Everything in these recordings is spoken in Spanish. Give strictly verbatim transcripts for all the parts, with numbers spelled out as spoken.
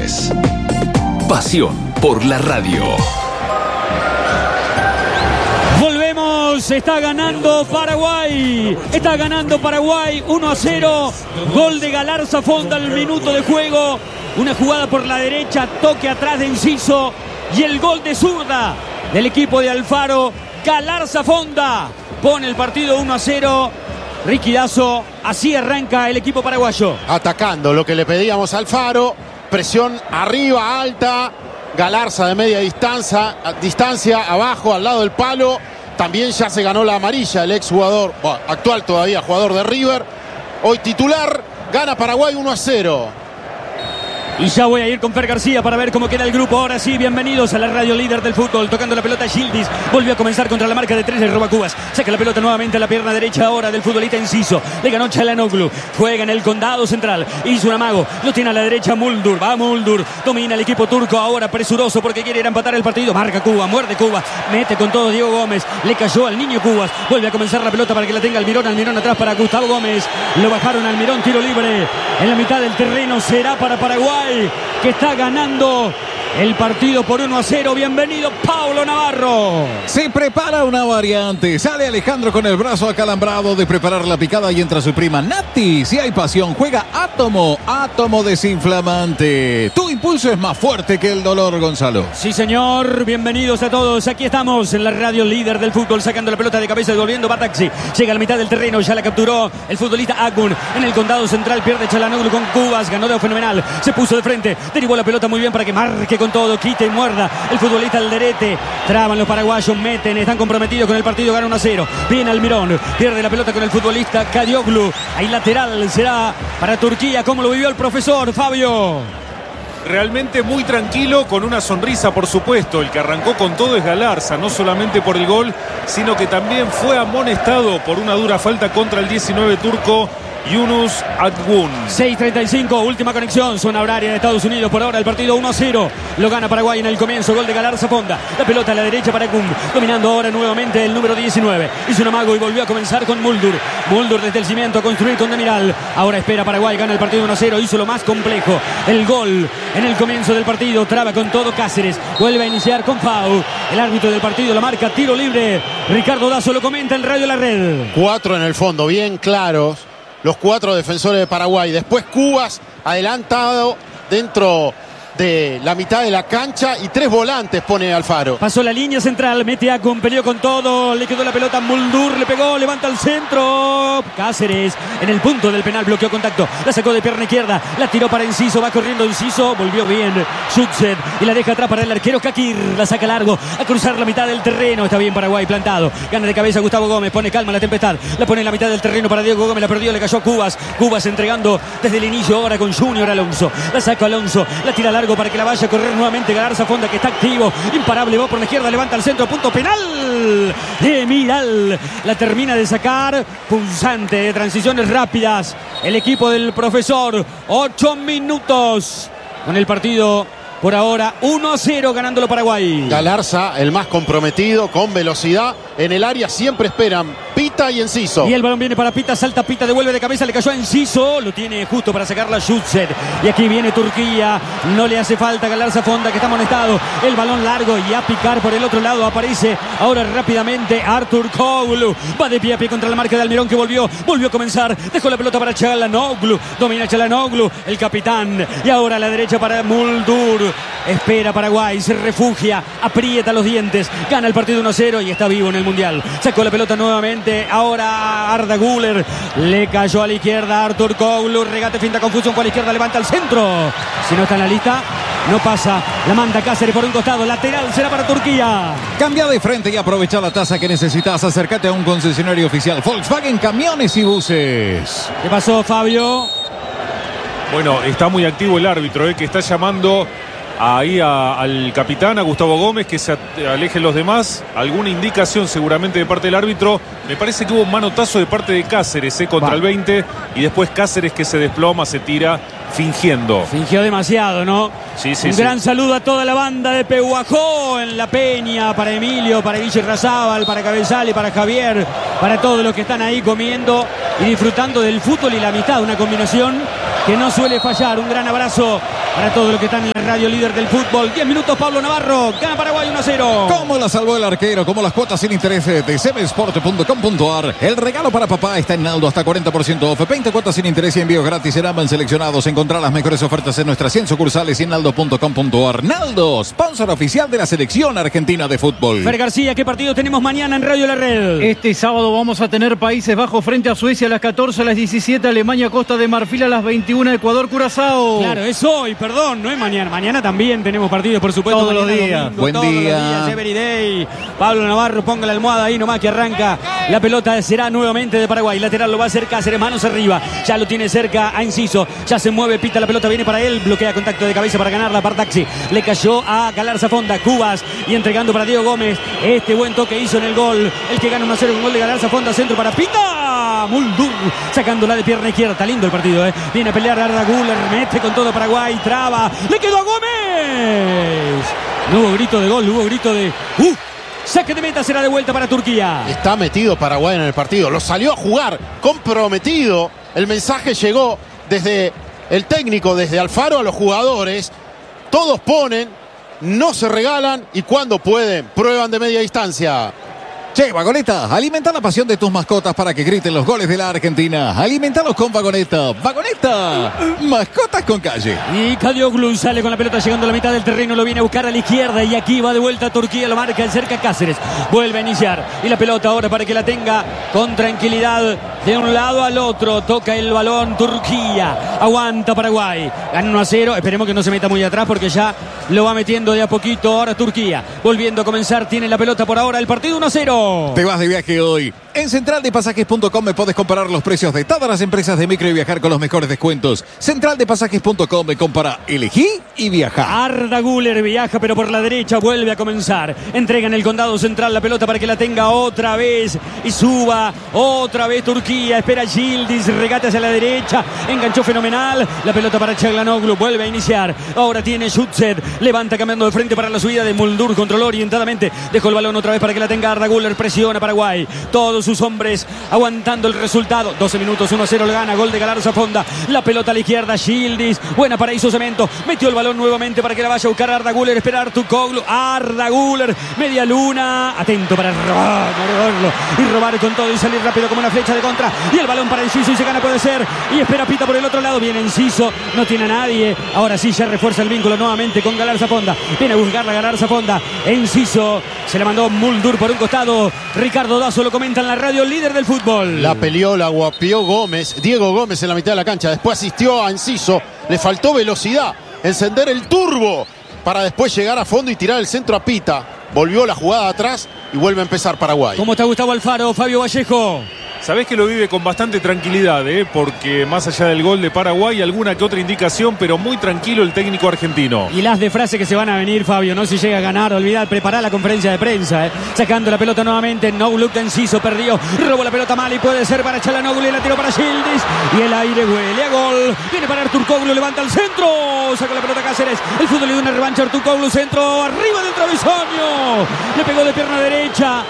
Deportes. Pasión por la radio. Volvemos, está ganando Paraguay, está ganando Paraguay uno a cero, gol de Galarza Fonda al minuto de juego, una jugada por la derecha, toque atrás de Enciso y el gol de zurda del equipo de Alfaro. Galarza Fonda pone el partido uno a cero. Ricky Dazo, así arranca el equipo paraguayo. Atacando lo que le pedíamos a Alfaro, presión arriba, alta, Galarza de media distancia, distancia abajo, al lado del palo. También ya se ganó la amarilla el exjugador, bueno, actual todavía jugador de River, hoy titular. Gana Paraguay uno a cero. Y ya voy a ir con Fer García para ver cómo queda el grupo. Ahora sí, bienvenidos a la radio líder del fútbol. Tocando la pelota Gildis. Volvió a comenzar contra la marca de tres de Roba Cubas. Saca la pelota nuevamente a la pierna derecha ahora del futbolista Enciso. Le ganó Çalhanoğlu. Juega en el condado central. Hizo un amago. Lo tiene a la derecha Muldur. Va Muldur. Domina el equipo turco ahora presuroso porque quiere ir a empatar el partido. Marca Cuba. Muerde Cuba. Mete con todo Diego Gómez. Le cayó al niño Cubas. Vuelve a comenzar la pelota para que la tenga Almirón. Almirón atrás para Gustavo Gómez. Lo bajaron al Almirón. Tiro libre. En la mitad del terreno será para Paraguay, que está ganando el partido por uno a cero. Bienvenido Paulo Navarro. Se prepara una variante. Sale Alejandro con el brazo acalambrado de preparar la picada y entra su prima Nati. Si hay pasión, juega Átomo. Átomo desinflamante. Tu impulso es más fuerte que el dolor, Gonzalo. Sí, señor. Bienvenidos a todos. Aquí estamos en la radio líder del fútbol, sacando la pelota de cabeza y devolviendo Bataxi. Llega a la mitad del terreno. Ya la capturó el futbolista Agun. En el condado central pierde Çalhanoğlu con Cubas. Ganó de fenomenal. Se puso de frente. Derivó la pelota muy bien para que marque con todo, quite y muerda el futbolista Alderete. Traban los paraguayos, meten, están comprometidos con el partido, gana uno a cero. Viene Almirón, pierde la pelota con el futbolista Kadioglu. Ahí lateral será para Turquía. ¿Cómo lo vivió el profesor Fabio? Realmente muy tranquilo, con una sonrisa, por supuesto. El que arrancó con todo es Galarza, no solamente por el gol, sino que también fue amonestado por una dura falta contra el diecinueve turco Yunus Akgun. seis treinta y cinco, última conexión, zona horaria de Estados Unidos. Por ahora el partido uno a cero. Lo gana Paraguay en el comienzo, gol de Galarza Fonda. La pelota a la derecha para Akgun, dominando ahora nuevamente el número diecinueve. Hizo un amago y volvió a comenzar con Muldur. Muldur desde el cimiento a construir con Demiral. Ahora espera Paraguay, gana el partido uno a cero. Hizo lo más complejo, el gol en el comienzo del partido. Traba con todo Cáceres. Vuelve a iniciar con Pau. El árbitro del partido lo marca, tiro libre. Ricardo Dazo lo comenta en Radio La Red. Cuatro en el fondo, bien claros los cuatro defensores de Paraguay. Después Cubas adelantado dentro de la mitad de la cancha y tres volantes pone Alfaro. Pasó la línea central, mete a Akgun, peleó con todo, le quedó la pelota a Muldur, le pegó, levanta al centro. Cáceres en el punto del penal, bloqueó contacto, la sacó de pierna izquierda, la tiró para Enciso, va corriendo Enciso, volvió bien Schutzer y la deja atrás para el arquero Kakir, la saca largo a cruzar la mitad del terreno. Está bien Paraguay plantado, gana de cabeza Gustavo Gómez, pone calma la tempestad, la pone en la mitad del terreno para Diego Gómez, la perdió, le cayó a Cubas, Cubas entregando desde el inicio ahora con Junior Alonso, la saca Alonso, la tira largo para que la vaya a correr nuevamente Galarza Fonda, que está activo, imparable, va por la izquierda, levanta al centro, punto penal de Miral, la termina de sacar, punzante, transiciones rápidas, el equipo del profesor. Ocho minutos con el partido por ahora uno a cero ganándolo Paraguay. Galarza, el más comprometido, con velocidad en el área, siempre esperan Pita y Enciso. Y el balón viene para Pita, salta Pita, devuelve de cabeza, le cayó a Enciso, lo tiene justo para sacarla Schutzer. Y aquí viene Turquía, no le hace falta Galarza Fonda, que está amonestado. El balón largo y a picar por el otro lado aparece ahora rápidamente Artur Koglu. Va de pie a pie contra la marca de Almirón, que volvió, volvió a comenzar, dejó la pelota para Çalhanoğlu, domina Çalhanoğlu, el capitán. Y ahora a la derecha para Muldur. Espera Paraguay, se refugia, aprieta los dientes, gana el partido uno a cero y está vivo en el Mundial. Sacó la pelota nuevamente, ahora Arda Güler, le cayó a la izquierda Artur Koglu, regate, finta, confusión, por la izquierda, levanta al centro. Si no está en la lista, no pasa, la manda Cáceres por un costado, lateral será para Turquía. Cambia de frente y aprovecha la tasa que necesitas. Acércate a un concesionario oficial Volkswagen Camiones y Buses. ¿Qué pasó, Fabio? Bueno, está muy activo el árbitro, eh, que está llamando ahí a, al capitán, a Gustavo Gómez, que se alejen los demás. Alguna indicación seguramente de parte del árbitro. Me parece que hubo un manotazo de parte de Cáceres eh, contra Va. el veinte. Y después Cáceres, que se desploma, se tira fingiendo. Fingió demasiado, ¿no? Sí, sí, Un sí. gran saludo a toda la banda de Pehuajó en La Peña, para Emilio, para Guille Razábal, para Cabezal, para Javier, para todos los que están ahí comiendo y disfrutando del fútbol y la amistad, una combinación que no suele fallar. Un gran abrazo para todos los que están en la radio líder del fútbol. diez minutos, Pablo Navarro, gana Paraguay uno a cero. ¿Cómo la salvó el arquero? Como las cuotas sin interés de semesport punto com punto ar. El regalo para papá está en Naldo, hasta cuarenta por ciento off. veinte cuotas sin interés y envíos gratis en ambas seleccionados. Encontrar las mejores ofertas en nuestras cien sucursales y en naldo punto com punto ar. Naldo, sponsor oficial de la selección argentina de fútbol. Fer García, ¿qué partido tenemos mañana en Radio La Red? Este sábado vamos a tener Países Bajos frente a Suecia a las catorce, a las diecisiete, Alemania, Costa de Marfil a las veintiuna, Ecuador, Curazao. Claro, es hoy, perdón, no es mañana. Mañana también tenemos partidos, por supuesto. Todos los mañana días. domingo, Buen todos día. Los días, every day. Pablo Navarro, ponga la almohada ahí nomás que arranca. La pelota será nuevamente de Paraguay. Lateral lo va a hacer Cáceres, manos arriba. Ya lo tiene cerca a Enciso. Ya se mueve, pita la pelota, viene para él. Bloquea contacto de cabeza para ganarla. Partaxi le cayó a Galarza Fonda. Cubas y entregando para Diego Gómez. Este buen toque hizo en el gol. El que gana uno a cero, un gol de Galarza Fonda. Centro para Pita. Muldur sacándola de pierna izquierda. Está lindo el partido, ¿eh? Viene a pelear Arda Güler. Mete con todo Paraguay. Traba. Le quedó a Gómez. No hubo grito de gol, hubo grito de... ¡Uh! Saque de meta, será de vuelta para Turquía. Está metido Paraguay en el partido. Lo salió a jugar comprometido. El mensaje llegó desde el técnico, desde Alfaro a los jugadores. Todos ponen, no se regalan y cuando pueden, prueban de media distancia. Che, Vagoneta, alimenta la pasión de tus mascotas para que griten los goles de la Argentina. Alimentalos con Vagoneta. Vagoneta, mascotas con calle. Y Kadioglu sale con la pelota llegando a la mitad del terreno, lo viene a buscar a la izquierda y aquí va de vuelta Turquía, lo marca el cerca Cáceres, vuelve a iniciar y la pelota ahora para que la tenga con tranquilidad de un lado al otro, toca el balón Turquía, aguanta Paraguay, gana uno a cero, esperemos que no se meta muy atrás porque ya lo va metiendo de a poquito ahora Turquía, volviendo a comenzar, tiene la pelota por ahora, el partido uno a cero. Te vas de viaje hoy. En central de pasajes punto com me podés comparar los precios de todas las empresas de micro y viajar con los mejores descuentos. central de pasajes punto com me compara, elegí y viaja. Arda Güler viaja pero por la derecha, vuelve a comenzar. Entrega en el condado central la pelota para que la tenga otra vez y suba otra vez Turquía. Espera Yildiz, regate hacia la derecha, enganchó fenomenal. La pelota para Çalhanoğlu, vuelve a iniciar. Ahora tiene Schutzer, levanta cambiando de frente para la subida de Muldur, controló orientadamente. Dejó el balón otra vez para que la tenga Arda Güler, presiona Paraguay. Todos sus hombres aguantando el resultado. doce minutos, uno a cero le gana, gol de Galarza Fonda. La pelota a la izquierda, Yildiz, buena para Iso Cemento. Metió el balón nuevamente para que la vaya a buscar Arda Güler, esperar Tucoglu. Arda Güler, media luna, atento para robar, robarlo y robar con todo y salir rápido como una flecha de contra. Y el balón para Enciso y se gana, puede ser. Y espera Pita por el otro lado, viene Enciso, no tiene a nadie. Ahora sí ya refuerza el vínculo nuevamente con Galarza Fonda. Viene a buscar la Galarza Fonda. Enciso se la mandó Muldur por un costado. Ricardo Dazo lo comenta en la radio, líder del fútbol. La peleó, la guapió Gómez, Diego Gómez en la mitad de la cancha. Después asistió a Enciso, le faltó velocidad, encender el turbo para después llegar a fondo y tirar el centro a Pita. Volvió la jugada atrás y vuelve a empezar Paraguay. ¿Cómo está Gustavo Alfaro, Fabio Vallejo? Sabés que lo vive con bastante tranquilidad, ¿eh? Porque más allá del gol de Paraguay, alguna que otra indicación, pero muy tranquilo el técnico argentino. Y las de frase que se van a venir, Fabio, no si llega a ganar, olvidar, preparar la conferencia de prensa, ¿eh? Sacando la pelota nuevamente, no look de Enciso, perdió, robó la pelota mal y puede ser para Çalhanoğlu y la tiró para Yildiz. Y el aire huele a gol, viene para Ertuğrul, levanta el centro, saca la pelota Cáceres, el fútbol le dio una revancha a Ertuğrul, centro, arriba del travesaño, le pegó de pierna derecha.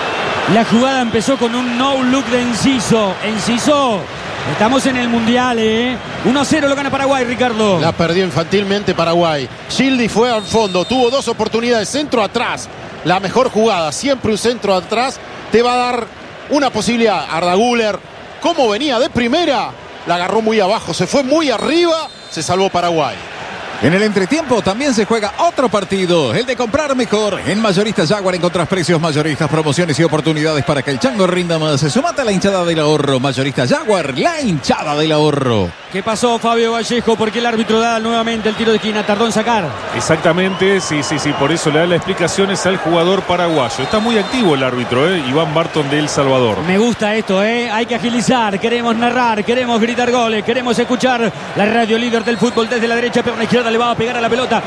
La jugada empezó con un no look de Enciso. Enciso, estamos en el Mundial, ¿eh? uno a cero lo gana Paraguay, Ricardo. La perdió infantilmente Paraguay. Yildiz fue al fondo, tuvo dos oportunidades, centro atrás. La mejor jugada, siempre un centro atrás, te va a dar una posibilidad. Arda Güler, como venía de primera, la agarró muy abajo, se fue muy arriba, se salvó Paraguay. En el entretiempo también se juega otro partido, el de comprar mejor. En Mayoristas Jaguar encontrás precios mayoristas, promociones y oportunidades para que el chango rinda más. Sumate a la hinchada del ahorro. Mayoristas Jaguar, la hinchada del ahorro. ¿Qué pasó, Fabio Vallejo? Porque el árbitro da nuevamente el tiro de esquina, tardó en sacar. Exactamente, sí, sí, sí, por eso le da las explicaciones al jugador paraguayo. Está muy activo el árbitro, ¿eh? Iván Barton de El Salvador. Me gusta esto, ¿eh? Hay que agilizar, queremos narrar, queremos gritar goles, queremos escuchar la radio líder del fútbol desde la derecha, pero la izquierda le va a pegar a la pelota.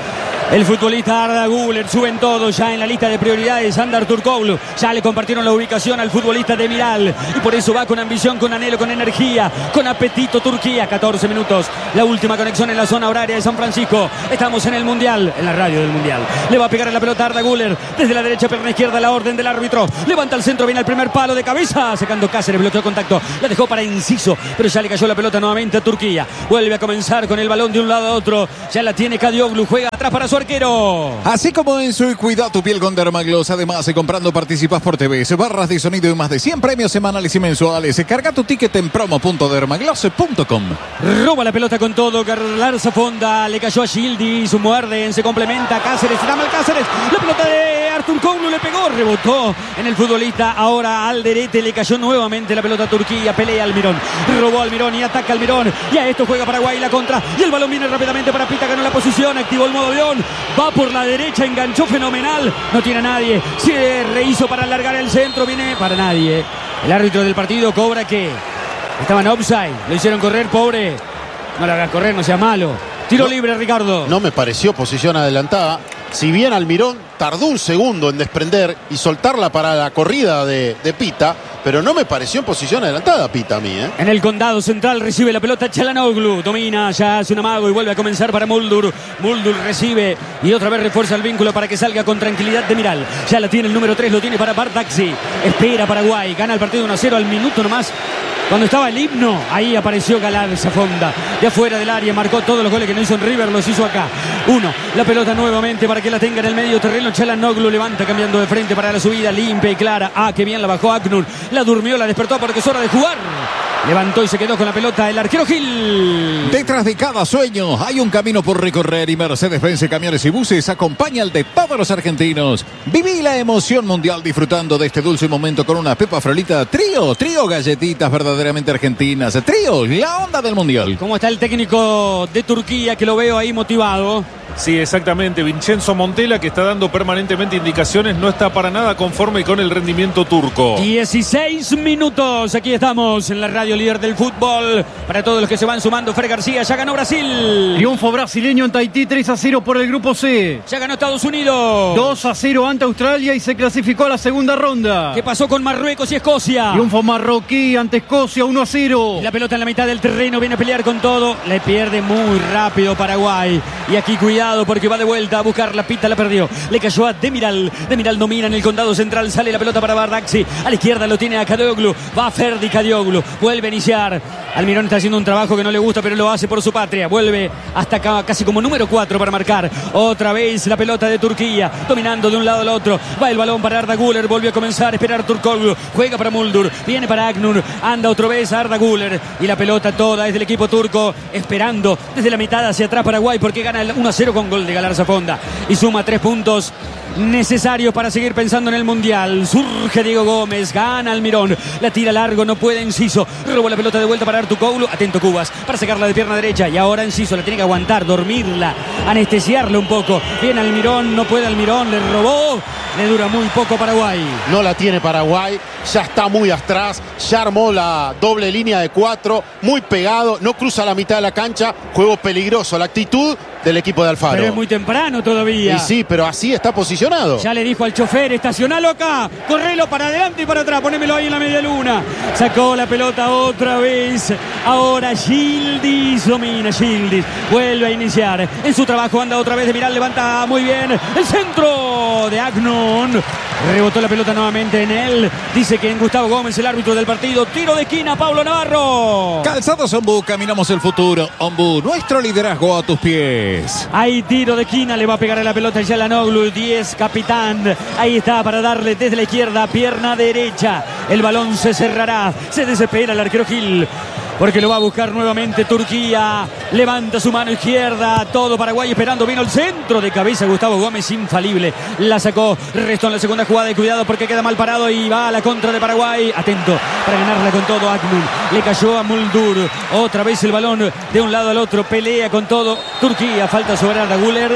El futbolista Arda Güler sube en todo ya en la lista de prioridades. Sandar Turkoglu ya le compartieron la ubicación al futbolista Demiral y por eso va con ambición, con anhelo, con energía, con apetito Turquía. catorce minutos, la última conexión en la zona horaria de San Francisco. Estamos en el Mundial, en la radio del Mundial. Le va a pegar en la pelota Arda Güler desde la derecha, pierna izquierda, la orden del árbitro. Levanta el centro, viene el primer palo de cabeza, sacando Cáceres, bloqueó contacto, la dejó para Enciso, pero ya le cayó la pelota nuevamente a Turquía. Vuelve a comenzar con el balón de un lado a otro, ya la tiene Kadioglu, juega atrás para su arquero. Así como en su cuida tu piel con Dermagloss. Además, si comprando participas por T V, barras de sonido y más de cien premios semanales y mensuales. Carga tu ticket en promo punto dermagloss punto com. Roba la pelota con todo, Galarza Fonda, le cayó a Gildis, muerden, se complementa Cáceres, está mal Cáceres, la pelota de Artur Koglu le pegó, rebotó en el futbolista, ahora Alderete, le cayó nuevamente la pelota a Turquía, pelea Almirón, robó Almirón y ataca Almirón, y a esto juega Paraguay la contra, y el balón viene rápidamente para Pita, ganó la posición, activó el modo avión, va por la derecha, enganchó fenomenal, no tiene a nadie, se rehizo para alargar el centro, viene para nadie, el árbitro del partido cobra que estaban offside, lo hicieron correr, pobre, no la hagas correr, no sea malo, tiro no, libre Ricardo. No me pareció posición adelantada, si bien Almirón tardó un segundo en desprender y soltarla para la corrida de, de Pita, pero no me pareció en posición adelantada Pita a mí, ¿eh? En el condado central recibe la pelota Çalhanoğlu, domina, ya hace un amago y vuelve a comenzar para Muldur. Muldur recibe y otra vez refuerza el vínculo para que salga con tranquilidad Demiral. Ya la tiene el número tres, lo tiene para Bardaxi. Espera Paraguay, gana el partido uno a cero al minuto nomás. Cuando estaba el himno, ahí apareció Galarza Fonda. De afuera del área, marcó todos los goles que no hizo en River, los hizo acá. Uno, la pelota nuevamente para que la tenga en el medio terreno. Çalhanoğlu levanta cambiando de frente para la subida, limpia y clara. Ah, qué bien la bajó Aknur. La durmió, la despertó porque es hora de jugar. Levantó y se quedó con la pelota el arquero Gil. Detrás de cada sueño hay un camino por recorrer y Mercedes-Benz Camiones y Buses acompaña al de todos los argentinos. Viví la emoción mundial disfrutando de este dulce momento con una Pepa Frolita Trío. Trío galletitas verdaderamente argentinas. Trío, la onda del mundial. ¿Cómo está el técnico de Turquía que lo veo ahí motivado? Sí, exactamente. Vincenzo Montella, que está dando permanentemente indicaciones, no está para nada conforme con el rendimiento turco. dieciséis minutos. Aquí estamos en la radio líder del fútbol. Para todos los que se van sumando, Fer García, ya ganó Brasil. Triunfo brasileño en Tahití, tres a cero por el grupo C. Ya ganó Estados Unidos. dos a cero ante Australia y se clasificó a la segunda ronda. ¿Qué pasó con Marruecos y Escocia? Triunfo marroquí ante Escocia, uno a cero. La pelota en la mitad del terreno, viene a pelear con todo. Le pierde muy rápido Paraguay. Y aquí cuidado porque va de vuelta a buscar la Pita, la perdió. Le cayó a Demiral. Demiral domina en el condado central. Sale la pelota para Bardaxi. A la izquierda lo tiene a Kadioglu. Va a Ferdi Kadioglu. Vuelve a iniciar. Almirón está haciendo un trabajo que no le gusta, pero lo hace por su patria. Vuelve hasta acá, casi como número cuatro para marcar. Otra vez la pelota de Turquía. Dominando de un lado al otro. Va el balón para Arda Güler. Volvió a comenzar a esperar Turkoglu. Juega para Muldur. Viene para Aknur. Anda otra vez a Arda Güler. Y la pelota toda es del equipo turco. Esperando desde la mitad hacia atrás Paraguay porque gana el uno a cero con gol de Galarza Fonda. Y suma tres puntos necesarios para seguir pensando en el Mundial. Surge Diego Gómez, gana Almirón, la tira largo, no puede Enciso, robó la pelota de vuelta para Artur Koglu, atento Cubas, para sacarla de pierna derecha y ahora Enciso la tiene que aguantar, dormirla, anestesiarla un poco. Bien Almirón, no puede Almirón, le robó, le dura muy poco Paraguay. No la tiene Paraguay, ya está muy atrás, ya armó la doble línea de cuatro, muy pegado, no cruza la mitad de la cancha, juego peligroso, la actitud del equipo de Alfaro. Pero es muy temprano todavía. Y sí, pero así está posicionado. Ya le dijo al chofer, estacionalo acá, correlo para adelante y para atrás, ponémelo ahí en la media luna. Sacó la pelota otra vez. Ahora Gildis domina, Gildis vuelve a iniciar. En su trabajo anda otra vez de mirar, levanta muy bien el centro de Agnon. Rebotó la pelota nuevamente en él. Dice que en Gustavo Gómez, el árbitro del partido. Tiro de esquina, Pablo Navarro. Calzados Ombú, caminamos el futuro. Ombú, nuestro liderazgo a tus pies. Hay tiro de esquina, le va a pegar a la pelota Çalhanoğlu, diez, capitán. Ahí está para darle desde la izquierda, pierna derecha. El balón se cerrará. Se desespera el arquero Gil, porque lo va a buscar nuevamente Turquía. Levanta su mano izquierda. Todo Paraguay esperando. Vino el centro de cabeza. Gustavo Gómez, infalible. La sacó. Resto en la segunda jugada. Y cuidado porque queda mal parado. Y va a la contra de Paraguay. Atento para ganarla con todo. Aknur le cayó a Muldur. Otra vez el balón de un lado al otro. Pelea con todo Turquía. Falta sobre Arda Güler.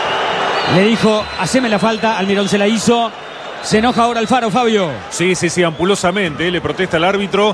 Le dijo, haceme la falta. Almirón se la hizo. Se enoja ahora Alfaro, Fabio. Sí, sí, sí, ampulosamente. Eh, le protesta al árbitro.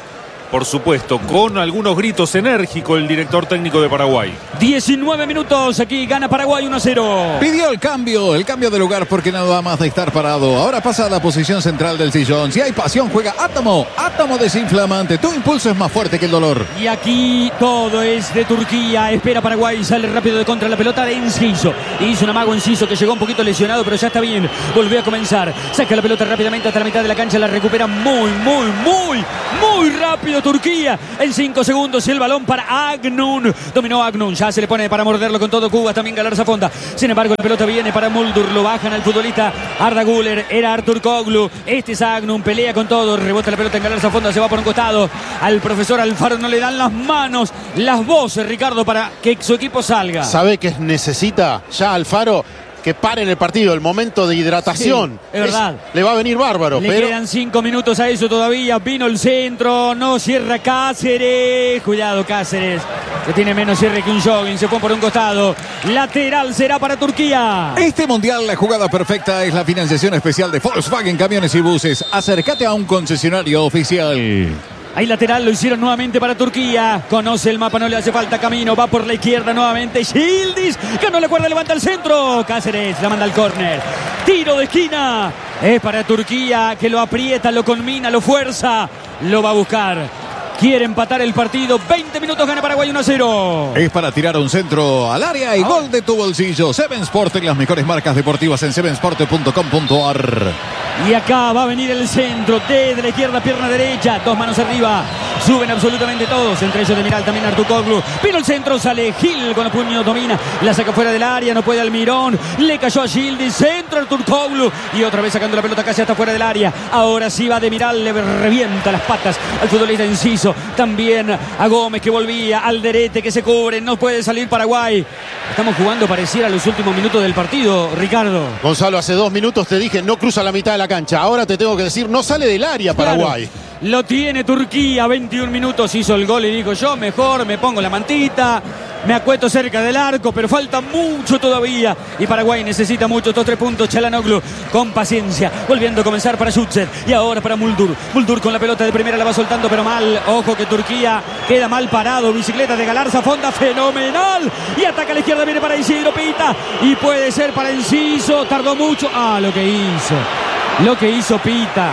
por supuesto, con algunos gritos enérgicos el director técnico de Paraguay. diecinueve minutos, aquí gana Paraguay uno a cero. Pidió el cambio, el cambio de lugar porque nada más de estar parado. Ahora pasa a la posición central del sillón. Si hay pasión, juega Átomo. Átomo desinflamante. Tu impulso es más fuerte que el dolor. Y aquí todo es de Turquía. Espera Paraguay, sale rápido de contra la pelota de Enciso. Hizo un amago Enciso que llegó un poquito lesionado, pero ya está bien. Volvió a comenzar. Saca la pelota rápidamente hasta la mitad de la cancha. La recupera muy, muy, muy, muy rápido Turquía. En cinco segundos y el balón para Agnun. Dominó Agnun. Ya se le pone para morderlo con todo Cuba. También Galarza Fonda. Sin embargo, la pelota viene para Muldur. Lo bajan al futbolista Arda Güler. Era Artur Koglu. Este es Agnun. Pelea con todo. Rebota la pelota en Galarza Fonda. Se va por un costado. Al profesor Alfaro no le dan las manos, las voces, Ricardo, para que su equipo salga. ¿Sabe qué necesita ya Alfaro? Que pare en el partido, el momento de hidratación. Sí, es verdad. Es, le va a venir bárbaro. Le pero... quedan cinco minutos a eso todavía. Vino el centro, no cierra Cáceres. Cuidado Cáceres, que tiene menos cierre que un jogging. Se fue por un costado. Lateral será para Turquía. Este mundial, la jugada perfecta es la financiación especial de Volkswagen Camiones y Buses. Acércate a un concesionario oficial. Hay lateral, lo hicieron nuevamente para Turquía. Conoce el mapa, no le hace falta camino. Va por la izquierda nuevamente. Yildiz, que no le acuerda, levanta el centro. Cáceres la manda al córner. Tiro de esquina. Es para Turquía, que lo aprieta, lo conmina, lo fuerza. Lo va a buscar. Quiere empatar el partido. veinte minutos, gana Paraguay uno a cero. Es para tirar un centro al área y gol de tu bolsillo. Seven Sport, las mejores marcas deportivas en seven sport punto com punto a r. Y acá va a venir el centro. Desde la izquierda, pierna derecha. Dos manos arriba. Suben absolutamente todos. Entre ellos de Miral, también Artur Koglu. Vino el centro, sale Gil con los puños, domina. La saca fuera del área, no puede Almirón. Le cayó a Gildi. Centro Artur Koglu. Y otra vez sacando la pelota casi hasta fuera del área. Ahora sí va de Miral. Le revienta las patas al futbolista Enciso. También a Gómez que volvía. Alderete que se cubre. No puede salir Paraguay. Estamos jugando pareciera a los últimos minutos del partido, Ricardo. Gonzalo, hace dos minutos te dije no cruza la mitad de la cancha. Ahora te tengo que decir, no sale del área Paraguay. Claro. Lo tiene Turquía, veintiún minutos, hizo el gol y dijo yo mejor me pongo la mantita, me acuesto cerca del arco, pero falta mucho todavía y Paraguay necesita mucho, estos tres puntos. Çalhanoğlu con paciencia, volviendo a comenzar para Schutzer y ahora para Muldur. Muldur con la pelota de primera, la va soltando pero mal, ojo que Turquía queda mal parado, bicicleta de Galarza Fonda, fenomenal, y ataca a la izquierda, viene para Isidro Pita y puede ser para Enciso, tardó mucho, ah, lo que hizo, lo que hizo Pita.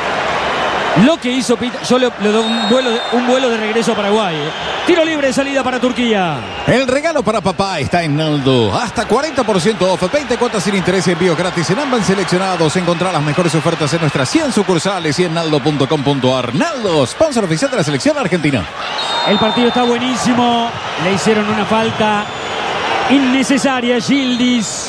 Lo que hizo Pita, yo le, le doy un vuelo, de, un vuelo de regreso a Paraguay. ¿eh? Tiro libre de salida para Turquía. El regalo para papá está en Naldo. Hasta cuarenta por ciento off, veinte cuotas sin interés y envío gratis en ambos seleccionados. Encontrá las mejores ofertas en nuestras cien sucursales y en naldo punto com punto a r. Naldo, sponsor oficial de la selección argentina. El partido está buenísimo. Le hicieron una falta innecesaria a Yildiz.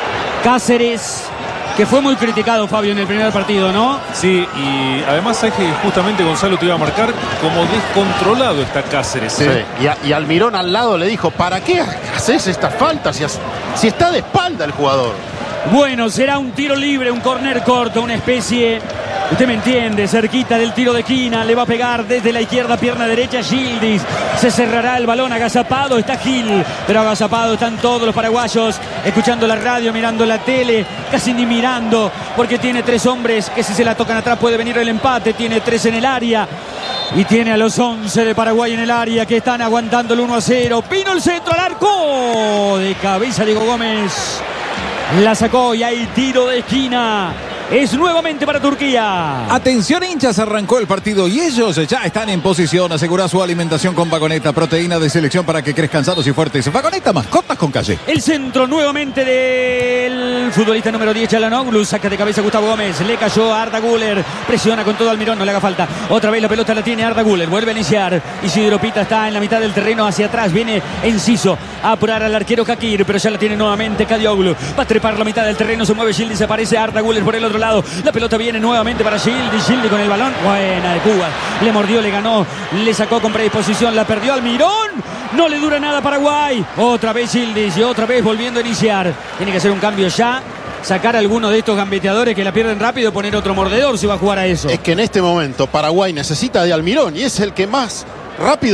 Cáceres, que fue muy criticado, Fabio, en el primer partido, ¿no? Sí, y además sabes que justamente Gonzalo te iba a marcar como descontrolado está Cáceres. ¿eh? Sí. Y, a, y Almirón al lado le dijo, ¿para qué haces estas faltas si, si está de espalda el jugador? Bueno, será un tiro libre, un córner corto, una especie, usted me entiende, cerquita del tiro de esquina, le va a pegar desde la izquierda, pierna derecha, Yildiz, se cerrará el balón, agazapado está Gil, pero agazapado están todos los paraguayos, escuchando la radio, mirando la tele, casi ni mirando, porque tiene tres hombres que si se la tocan atrás puede venir el empate, tiene tres en el área. Y tiene a los once de Paraguay en el área que están aguantando el uno a cero. Vino el centro al arco. De cabeza Diego Gómez. La sacó y hay tiro de esquina. Es nuevamente para Turquía. Atención hinchas, arrancó el partido y ellos ya están en posición. Asegura su alimentación con Vagoneta, proteína de selección para que crezcan sanos y fuertes. Vagoneta, mascotas con calle. El centro nuevamente del futbolista número diez, Çalhanoğlu. Saca de cabeza Gustavo Gómez. Le cayó a Arda Güler. Presiona con todo Almirón, no le haga falta. Otra vez la pelota la tiene Arda Güler. Vuelve a iniciar. Isidro Pita está en la mitad del terreno hacia atrás. Viene Enciso a apurar al arquero Kakir, pero ya la tiene nuevamente Kadioglu. Va a trepar la mitad del terreno. Se mueve Yildiz. Aparece Arda Güler por el otro lado. La pelota viene nuevamente para Yildiz. Yildiz con el balón. Buena de Cuba. Le mordió, le ganó. Le sacó con predisposición. La perdió Almirón. No le dura nada a Paraguay. Otra vez Yildiz y otra vez volviendo a iniciar. Tiene que hacer un cambio ya. Sacar a alguno de estos gambeteadores que la pierden rápido. Poner otro mordedor si va a jugar a eso. Es que en este momento Paraguay necesita de Almirón y es el que más rápido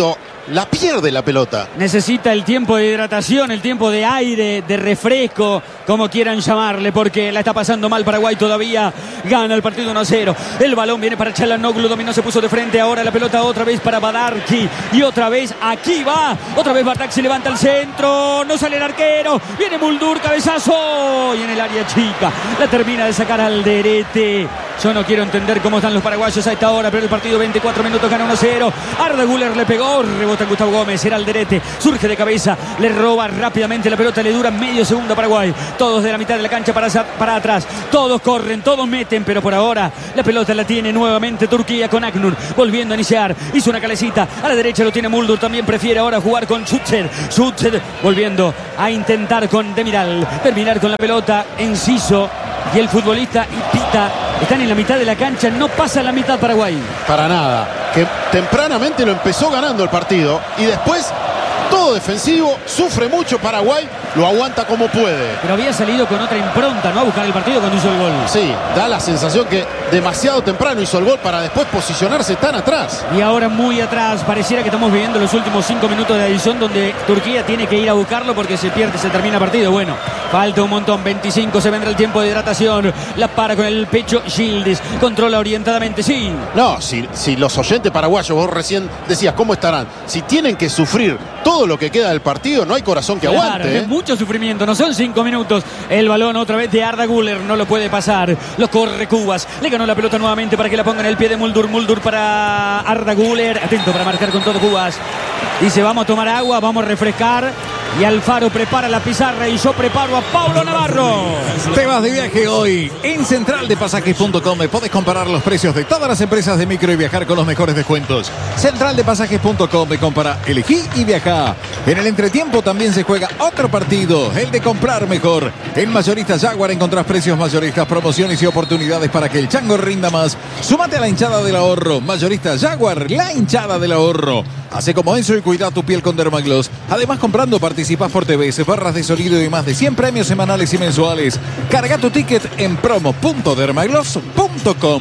la pierde la pelota. Necesita el tiempo de hidratación, el tiempo de aire, de refresco, como quieran llamarle, porque la está pasando mal Paraguay todavía. Gana el partido uno a cero. El balón viene para Çalhanoğlu, dominó, se puso de frente. Ahora la pelota otra vez para Badarki. Y otra vez aquí va. Otra vez Badarki se levanta al centro. No sale el arquero. Viene Muldur, cabezazo. Y en el área chica la termina de sacar Alderete. Yo no quiero entender cómo están los paraguayos a esta hora, pero el partido veinticuatro minutos, gana uno a cero. Arda Güler le pegó, rebota Gustavo Gómez, era Alderete, surge de cabeza, le roba rápidamente la pelota, le dura medio segundo a Paraguay. Todos de la mitad de la cancha para, para atrás, todos corren, todos meten, pero por ahora la pelota la tiene nuevamente Turquía con Aknur, volviendo a iniciar, hizo una calecita, a la derecha lo tiene Muldur, también prefiere ahora jugar con Schutzer, Schutzer volviendo a intentar con Demiral, terminar con la pelota, Enciso y el futbolista y Pita están en la mitad de la cancha, no pasa la mitad Paraguay. Para nada, que tempranamente lo empezó ganando el partido y después todo defensivo, sufre mucho Paraguay, lo aguanta como puede. Pero había salido con otra impronta, ¿no? A buscar el partido cuando hizo el gol. Sí, da la sensación que demasiado temprano hizo el gol para después posicionarse tan atrás. Y ahora muy atrás, pareciera que estamos viviendo los últimos cinco minutos de adición donde Turquía tiene que ir a buscarlo porque se pierde, se termina el partido. Bueno, falta un montón, veinticinco, se vendrá el tiempo de hidratación, la para con el pecho Gildes, controla orientadamente, sí. No, si, si los oyentes paraguayos, vos recién decías, ¿cómo estarán? Si tienen que sufrir todo lo que queda del partido, no hay corazón que Claro, aguante. ¿eh? es mucho sufrimiento, no son cinco minutos. El balón otra vez de Arda Güler, no lo puede pasar. Lo corre Cubas, le ganó la pelota nuevamente para que la ponga en el pie de Muldur. Muldur para Arda Güler, atento para marcar con todo Cubas. Dice, vamos a tomar agua, vamos a refrescar. Y Alfaro prepara la pizarra y yo preparo a Paulo Navarro. Te vas de viaje hoy. En central de pasajes punto com podés comparar los precios de todas las empresas de micro y viajar con los mejores descuentos. central de pasajes punto com, compara, elegí y viaja. En el entretiempo también se juega otro partido, el de comprar mejor. En Mayoristas Jaguar encontrás precios mayoristas, promociones y oportunidades para que el chango rinda más. Súmate a la hinchada del ahorro. Mayoristas Jaguar, la hinchada del ahorro. Hace como Enzo y cuida tu piel con Dermagloss. Además, comprando participás por T V, barras de sonido y más de cien premios semanales y mensuales. Carga tu ticket en promo punto dermagloss punto com.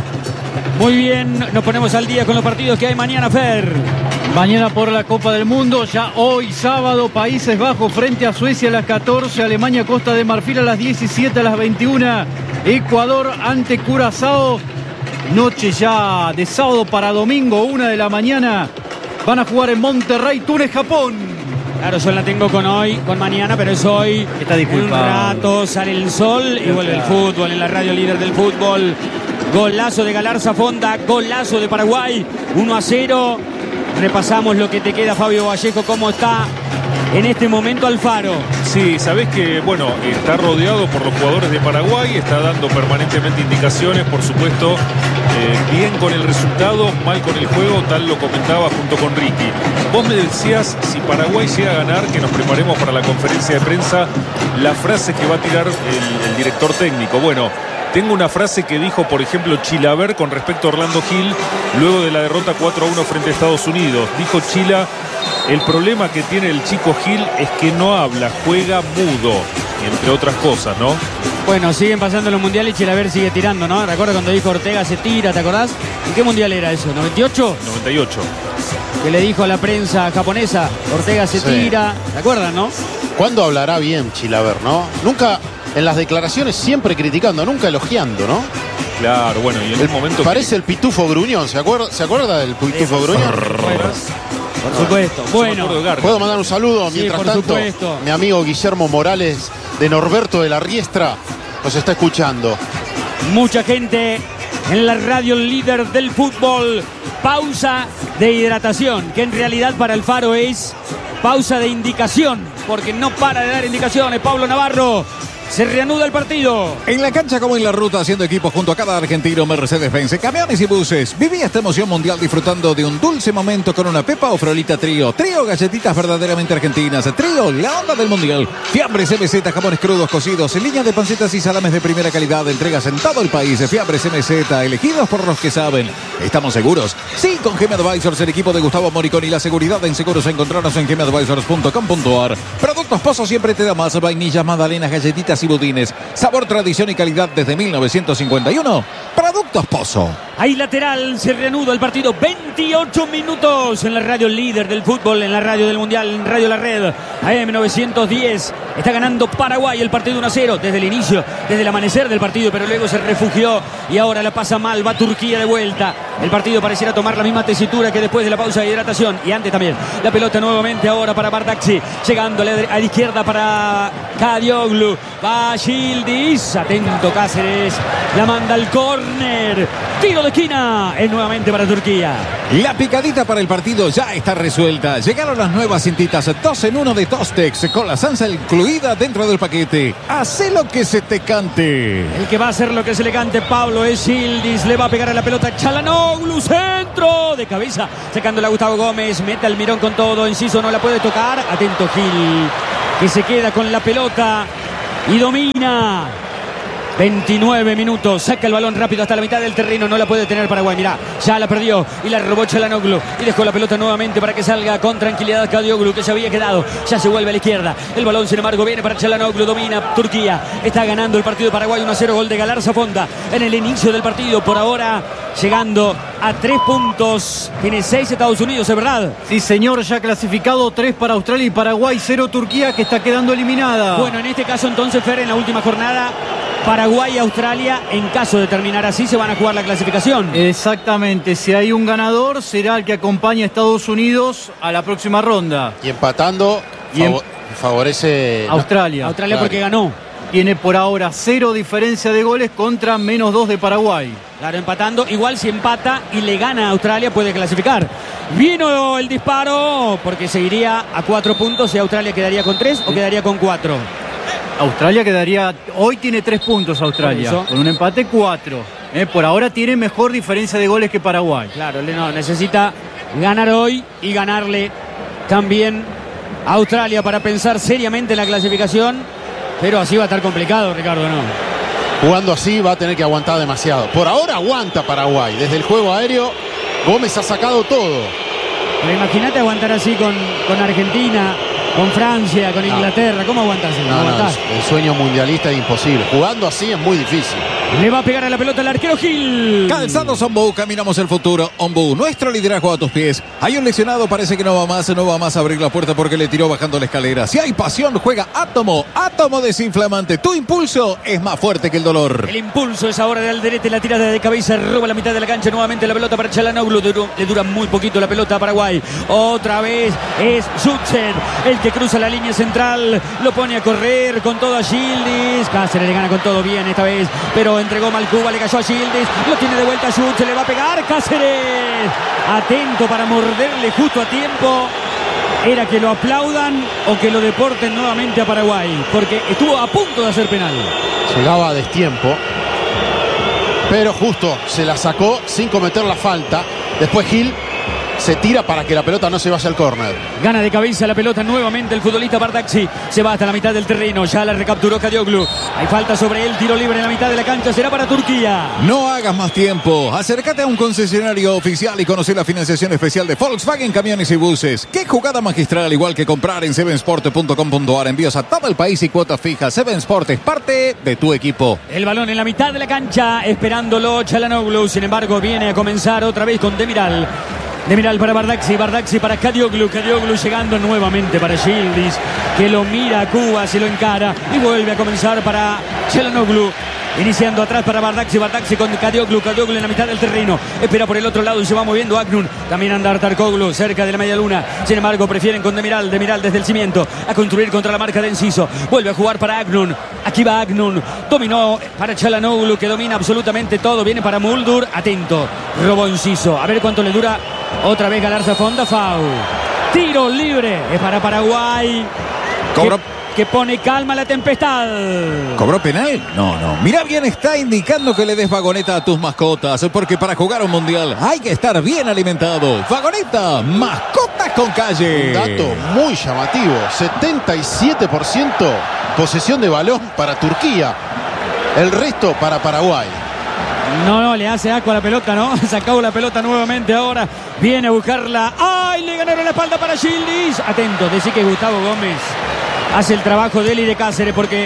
Muy bien, nos ponemos al día con los partidos que hay mañana, Fer. Mañana por la Copa del Mundo, ya hoy sábado, Países Bajos frente a Suecia a las catorce, Alemania Costa de Marfil a las diecisiete, a las veintiuna, Ecuador ante Curazao. Noche ya de sábado para domingo, una de la mañana. Van a jugar en Monterrey, Túnez, Japón. Claro, yo la tengo con hoy, con mañana, pero es hoy. Está disculpado. En un rato sale el sol y vuelve el fútbol en la radio líder del fútbol. Golazo de Galarza Fonda, golazo de Paraguay, uno a cero. Repasamos lo que te queda, Fabio Vallejo, cómo está en este momento Alfaro. Sí, sabés que, bueno, está rodeado por los jugadores de Paraguay, está dando permanentemente indicaciones, por supuesto, eh, bien con el resultado, mal con el juego, tal lo comentaba junto con Ricky. Vos me decías, si Paraguay llega a ganar, que nos preparemos para la conferencia de prensa, la frase que va a tirar el, el director técnico. Bueno, tengo una frase que dijo, por ejemplo, Chilaver con respecto a Orlando Gil, luego de la derrota cuatro a uno frente a Estados Unidos. Dijo Chila, el problema que tiene el chico Gil es que no habla, juega mudo, entre otras cosas, ¿no? Bueno, siguen pasando los mundiales y Chilaver sigue tirando, ¿no? Recuerda cuando dijo Ortega se tira, ¿te acordás? ¿En qué mundial era eso? ¿noventa y ocho? noventa y ocho. Que le dijo a la prensa japonesa, Ortega se Sí. tira, ¿te acuerdan, no? ¿Cuándo hablará bien Chilaver, no? Nunca, en las declaraciones siempre criticando, nunca elogiando, ¿no? Claro, bueno, y en el momento... Parece el pitufo gruñón, ¿se acuerda, ¿se acuerda del pitufo gruñón? Por supuesto. Bueno, ¿Puedo mandar un saludo? Sí, Mientras por tanto, supuesto. mi amigo Guillermo Morales de Norberto de la Riestra nos está escuchando. mucha gente en la radio líder del fútbol. Pausa de hidratación, que en realidad para Alfaro es pausa de indicación, porque no para de dar indicaciones. Pablo Navarro, se reanuda el partido. En la cancha como en la ruta, haciendo equipo junto a cada argentino, Mercedes-Benz, camiones y buses. Viví esta emoción mundial disfrutando de un dulce momento con una Pepa o Frolita Trío. Trío, galletitas verdaderamente argentinas. Trío, la onda del mundial. Fiambres M Z, jamones crudos cocidos, en línea de pancetas y salames de primera calidad. Entregas en todo el país. Fiambres M Z, elegidos por los que saben. ¿Estamos seguros? Sí, con G M Advisors, el equipo de Gustavo Moricón y la seguridad en seguros. Encontrarnos en g m advisors punto com punto a r. Productos Pozo siempre te da más. Vainillas, magdalenas, galletitas y budines. Sabor, tradición y calidad desde mil novecientos cincuenta y uno. Productos Pozo. Hay lateral, se reanuda el partido. veintiocho minutos en la radio líder del fútbol, en la radio del Mundial, en Radio La Red. A M novecientos diez. Está ganando Paraguay el partido uno a cero desde el inicio, desde el amanecer del partido, pero luego se refugió y ahora la pasa mal. Va Turquía de vuelta. El partido pareciera tomar la misma tesitura que después de la pausa de hidratación. Y antes también. La pelota nuevamente ahora para Bardakci. Llegando a la izquierda para Kadioglu. Va Yildiz. Atento Cáceres. La manda al córner. Tiro de esquina. Es nuevamente para Turquía. La picadita para el partido ya está resuelta. Llegaron las nuevas cintitas dos en uno de Tostex con la salsa incluida dentro del paquete. Hacé lo que se te cante. El que va a hacer lo que se le cante, Pablo, es Yildiz. Le va a pegar a la pelota Çalhanoğlu. Centro de cabeza. Sacándola a Gustavo Gómez. Mete al mirón con todo. Enciso no la puede tocar. Atento Gil, que se queda con la pelota y domina. veintinueve minutos, saca el balón rápido hasta la mitad del terreno, no la puede tener Paraguay, mirá, ya la perdió y la robó Çalhanoğlu y dejó la pelota nuevamente para que salga con tranquilidad Kadioglu, que se había quedado, ya se vuelve a la izquierda, el balón sin embargo viene para Çalhanoğlu, domina Turquía, está ganando el partido de Paraguay uno a cero, gol de Galarza Fonda en el inicio del partido, por ahora llegando a tres puntos, tiene seis Estados Unidos, ¿es verdad? Sí señor, ya clasificado, tres para Australia y Paraguay, cero Turquía, que está quedando eliminada. Bueno, en este caso entonces, Fer, en la última jornada Paraguay y Australia, en caso de terminar así, se van a jugar la clasificación. Exactamente, si hay un ganador, será el que acompañe a Estados Unidos a la próxima ronda. Y empatando, y en... fav favorece Australia. Australia claro, porque ganó. Tiene por ahora cero diferencia de goles contra menos dos de Paraguay. Claro, empatando. Igual si empata y le gana a Australia, puede clasificar. Vino el disparo, porque se iría a cuatro puntos y Australia quedaría con tres o quedaría con cuatro. Australia quedaría, hoy tiene tres puntos Australia, con un empate cuatro. Eh, por ahora tiene mejor diferencia de goles que Paraguay. Claro, no, necesita ganar hoy y ganarle también a Australia para pensar seriamente en la clasificación, pero así va a estar complicado, Ricardo, ¿no? Jugando así va a tener que aguantar demasiado. Por ahora aguanta Paraguay, desde el juego aéreo Gómez ha sacado todo. Pero imagínate aguantar así con, con Argentina, con Francia, con Inglaterra. ¿Cómo aguantás? No, no, no, el sueño mundialista es imposible. Jugando así es muy difícil. Le va a pegar a la pelota el arquero Gil. Calzados Ombu, caminamos el futuro. Ombu, nuestro liderazgo a tus pies. Hay un lesionado, parece que no va más, no va más a abrir la puerta porque le tiró bajando la escalera. Si hay pasión, juega Átomo. Átomo desinflamante. Tu impulso es más fuerte que el dolor. El impulso es ahora de Alderete, la tirada de cabeza, roba la mitad de la cancha, nuevamente la pelota para Çalhanoğlu. Le dura muy poquito la pelota a Paraguay. Otra vez es Schuster el que cruza la línea central, lo pone a correr con todo a Yildiz. Cáceres le gana con todo bien esta vez, pero entregó mal Cuba, le cayó a Yildiz, lo tiene de vuelta a Schuster, le va a pegar Cáceres. Atento para morderle justo a tiempo. Era que lo aplaudan o que lo deporten nuevamente a Paraguay, porque estuvo a punto de hacer penal. Llegaba a destiempo, pero justo se la sacó sin cometer la falta. Después Gil se tira para que la pelota no se vaya al córner. Gana de cabeza la pelota nuevamente el futbolista Bardakci. Se va hasta la mitad del terreno. Ya la recapturó Kadioglu. Hay falta sobre él. Tiro libre en la mitad de la cancha. Será para Turquía. No hagas más tiempo. Acércate a un concesionario oficial y conoce la financiación especial de Volkswagen Camiones y Buses. Qué jugada magistral, igual que comprar en seven sport punto com punto a r. Envíos a todo el país y cuotas fijas. seven Sport es parte de tu equipo. El balón en la mitad de la cancha. Esperándolo Çalhanoğlu. Sin embargo, viene a comenzar otra vez con Demiral. Demiral para Bardakci, Bardakci para Kadioglu, Kadioglu llegando nuevamente para Yildiz, que lo mira a Cuba, se lo encara y vuelve a comenzar para Çalhanoğlu. Iniciando atrás para Bardakci, Bardakci con Kadioglu, Kadioglu en la mitad del terreno. Espera por el otro lado y se va moviendo Aknun. También anda Tarkoglu cerca de la media luna. Sin embargo, prefieren con Demiral, Demiral desde el cimiento a construir contra la marca de Enciso. Vuelve a jugar para Aknun. Aquí va Aknun. Dominó para Çalhanoğlu, que domina absolutamente todo. Viene para Muldur. Atento. Robó Enciso. A ver cuánto le dura. Otra vez Galarza Fonda. Foul. Tiro libre. Es para Paraguay. Cobra. Que pone calma la tempestad. ¿Cobró penal? No, no. Mira bien, está indicando que le des vagoneta a tus mascotas, porque para jugar un mundial hay que estar bien alimentado. Vagoneta, mascotas con calle. Un dato muy llamativo. setenta y siete por ciento posesión de balón para Turquía. El resto para Paraguay. No, no, le hace agua a la pelota, ¿no? Sacó la pelota nuevamente ahora. Viene a buscarla. ¡Ay! Le ganaron la espalda para Yildiz. Atento, decí que Gustavo Gómez hace el trabajo de él y de Cáceres, porque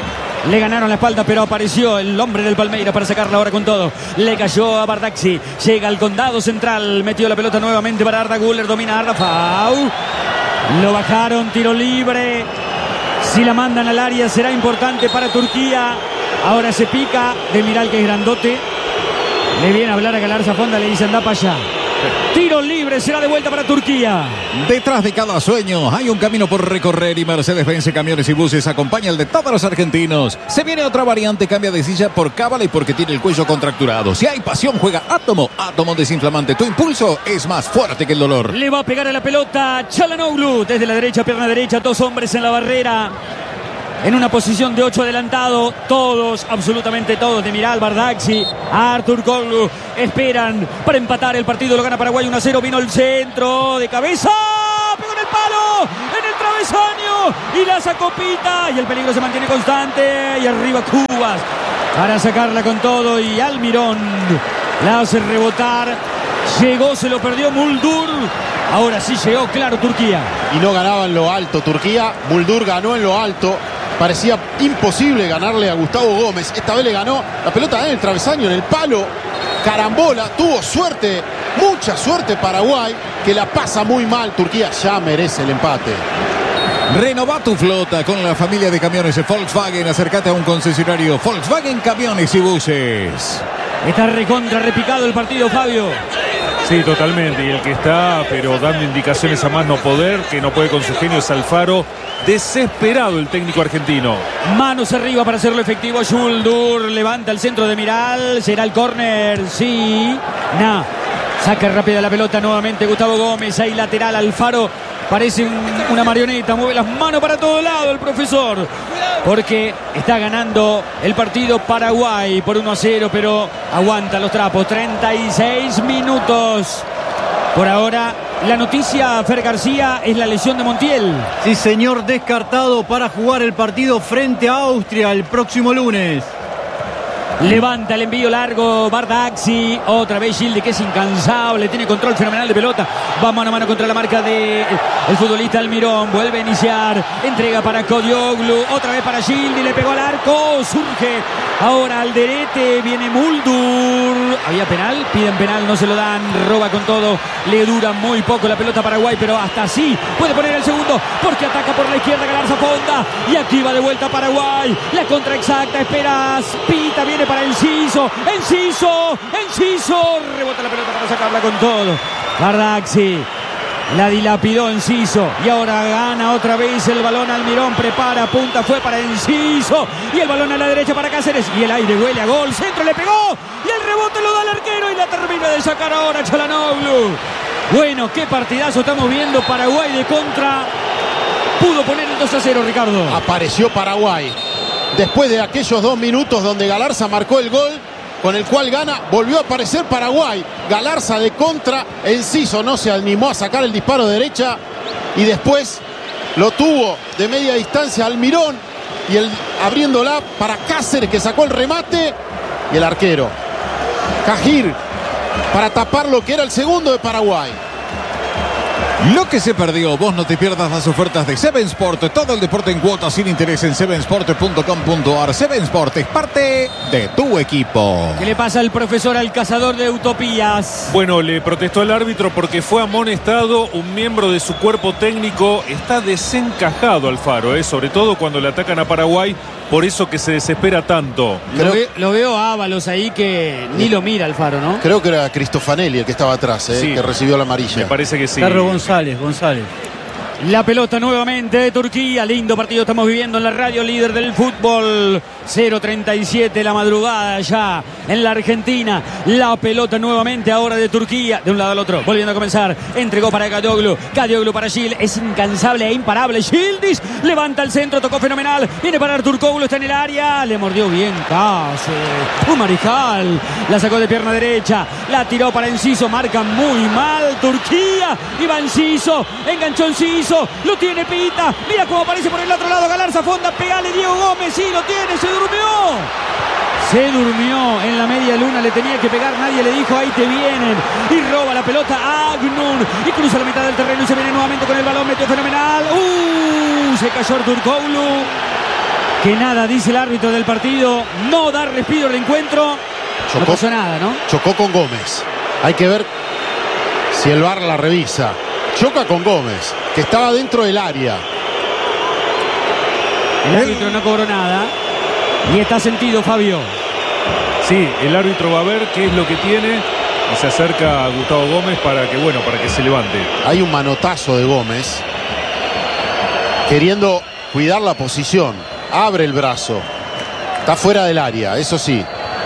Le ganaron la espalda, pero apareció el hombre del Palmeiras para sacarla ahora con todo. Le cayó a Bardacci. Llega al condado central. Metió la pelota nuevamente para Arda Güler. Domina Arda. Fau. Lo bajaron. Tiro libre. Si la mandan al área será importante para Turquía. Ahora se pica. Demiral, que es grandote. Le viene a hablar a Galarza Fonda. Le dice: anda para allá. Tiro libre, será de vuelta para Turquía. Detrás de cada sueño hay un camino por recorrer y Mercedes-Benz Camiones y Buses acompaña el de todos los argentinos. Se viene otra variante, cambia de silla por cábala y porque tiene el cuello contracturado. Si hay pasión, juega Átomo. Átomo desinflamante. Tu impulso es más fuerte que el dolor. Le va a pegar a la pelota Çalhanoğlu. Desde la derecha, pierna derecha, dos hombres en la barrera. En una posición de ocho adelantado, todos, absolutamente todos, Demiral, Bardacci, Artur Koglu, esperan para empatar el partido. Lo gana Paraguay uno a cero. Vino el centro de cabeza, pegó en el palo, en el travesaño y la sacó Pita. Y el peligro se mantiene constante. Y arriba Cubas para sacarla con todo. Y Almirón la hace rebotar. Llegó, se lo perdió Muldur. Ahora sí llegó, claro, Turquía. Y no ganaba en lo alto Turquía. Muldur ganó en lo alto. Parecía imposible ganarle a Gustavo Gómez. Esta vez le ganó la pelota en el travesaño, en el palo. Carambola, tuvo suerte, mucha suerte Paraguay, que la pasa muy mal. Turquía ya merece el empate. Renova tu flota con la familia de camiones de Volkswagen. Acércate a un concesionario Volkswagen Camiones y Buses. Está recontra repicado el partido, Fabio. Sí, totalmente. Y el que está, pero dando indicaciones a más no poder, que no puede con su genio, es Alfaro. Desesperado el técnico argentino. Manos arriba para hacerlo efectivo. Muldur levanta el centro de Miral. ¿Será el córner? Sí. No. Saca rápida la pelota nuevamente Gustavo Gómez. Ahí lateral Alfaro. Parece un, una marioneta. Mueve las manos para todo lado el profesor. Porque está ganando el partido Paraguay por uno a cero. Pero aguanta los trapos. treinta y seis minutos. Por ahora, la noticia, Fer García, es la lesión de Montiel. Sí, señor, descartado para jugar el partido frente a Austria el próximo lunes. Levanta el envío largo Bardacci. Otra vez Gildi, que es incansable. Tiene control fenomenal de pelota. Va mano a mano contra la marca del futbolista Almirón. Vuelve a iniciar. Entrega para Kodioglu. Otra vez para Gildi. Le pegó al arco. Surge ahora Alderete. Viene Muldur. Había penal. Piden penal. No se lo dan. Roba con todo. Le dura muy poco la pelota a Paraguay. Pero hasta así puede poner el segundo. Porque ataca por la izquierda Galarza Fonda. Y aquí va de vuelta Paraguay. La contra exacta. Esperas. Pita. Viene para Enciso, Enciso, Enciso, rebota la pelota para sacarla con todo. Bardacci la dilapidó Enciso y ahora gana otra vez el balón. Almirón prepara, punta, fue para Enciso y el balón a la derecha para Cáceres y el aire huele a gol. Centro, le pegó y el rebote lo da el arquero y la termina de sacar ahora Çalhanoğlu. Bueno, qué partidazo estamos viendo. Paraguay de contra pudo poner el dos a cero, Ricardo. Apareció Paraguay. Después de aquellos dos minutos donde Galarza marcó el gol, con el cual gana, volvió a aparecer Paraguay. Galarza de contra, Enciso no se animó a sacar el disparo de derecha y después lo tuvo de media distancia Almirón y el abriéndola para Cáceres, que sacó el remate, y el arquero Cajir para tapar lo que era el segundo de Paraguay. Lo que se perdió, vos no te pierdas las ofertas de Seven Sport. Todo el deporte en cuotas sin interés en seven sport punto com punto ar. Seven Sport es parte de tu equipo. ¿Qué le pasa al profesor, al cazador de utopías? Bueno, le protestó al árbitro porque fue amonestado un miembro de su cuerpo técnico. Está desencajado Alfaro, ¿eh? Sobre todo cuando le atacan a Paraguay. Por eso que se desespera tanto. Lo, ve, lo veo a Ábalos ahí que ni lo mira Alfaro, ¿no? Creo que era Cristofanelli el que estaba atrás, ¿eh? Sí. Que recibió la amarilla. Me parece que sí. Carlos González, González. La pelota nuevamente de Turquía. Lindo partido estamos viviendo en la radio líder del fútbol. cero treinta y siete la madrugada ya en la Argentina. La pelota nuevamente ahora de Turquía. De un lado al otro. Volviendo a comenzar. Entregó para Kadioglu. Kadioglu para Gil. Es incansable e imparable. Gildis levanta el centro. Tocó fenomenal. Viene para Artur Koglu. Está en el área. Le mordió bien Cáceres. Un Marijal. La sacó de pierna derecha. La tiró para Enciso. Marca muy mal Turquía. Iba Enciso. Enganchó Enciso. Lo tiene Pita. Mira cómo aparece por el otro lado Galarza Fonda. Pegale Diego Gómez. Sí, lo tiene. Se durmió. Se durmió en la media luna. Le tenía que pegar. Nadie le dijo ahí te vienen. Y roba la pelota Agnur. Y cruza la mitad del terreno. Y se viene nuevamente con el balón. Metió fenomenal. Uh, se cayó Artur Koglu. Que nada, dice el árbitro del partido. No dar respiro al encuentro. Chocó, no pasó nada, ¿no? Chocó con Gómez. Hay que ver si el V A R la revisa. Choca con Gómez, que estaba dentro del área. El árbitro no cobró nada. Y está sentido, Fabio. Sí, el árbitro va a ver qué es lo que tiene y se acerca a Gustavo Gómez para que, bueno, para que se levante. Hay un manotazo de Gómez queriendo cuidar la posición. Abre el brazo. Está fuera del área, eso sí.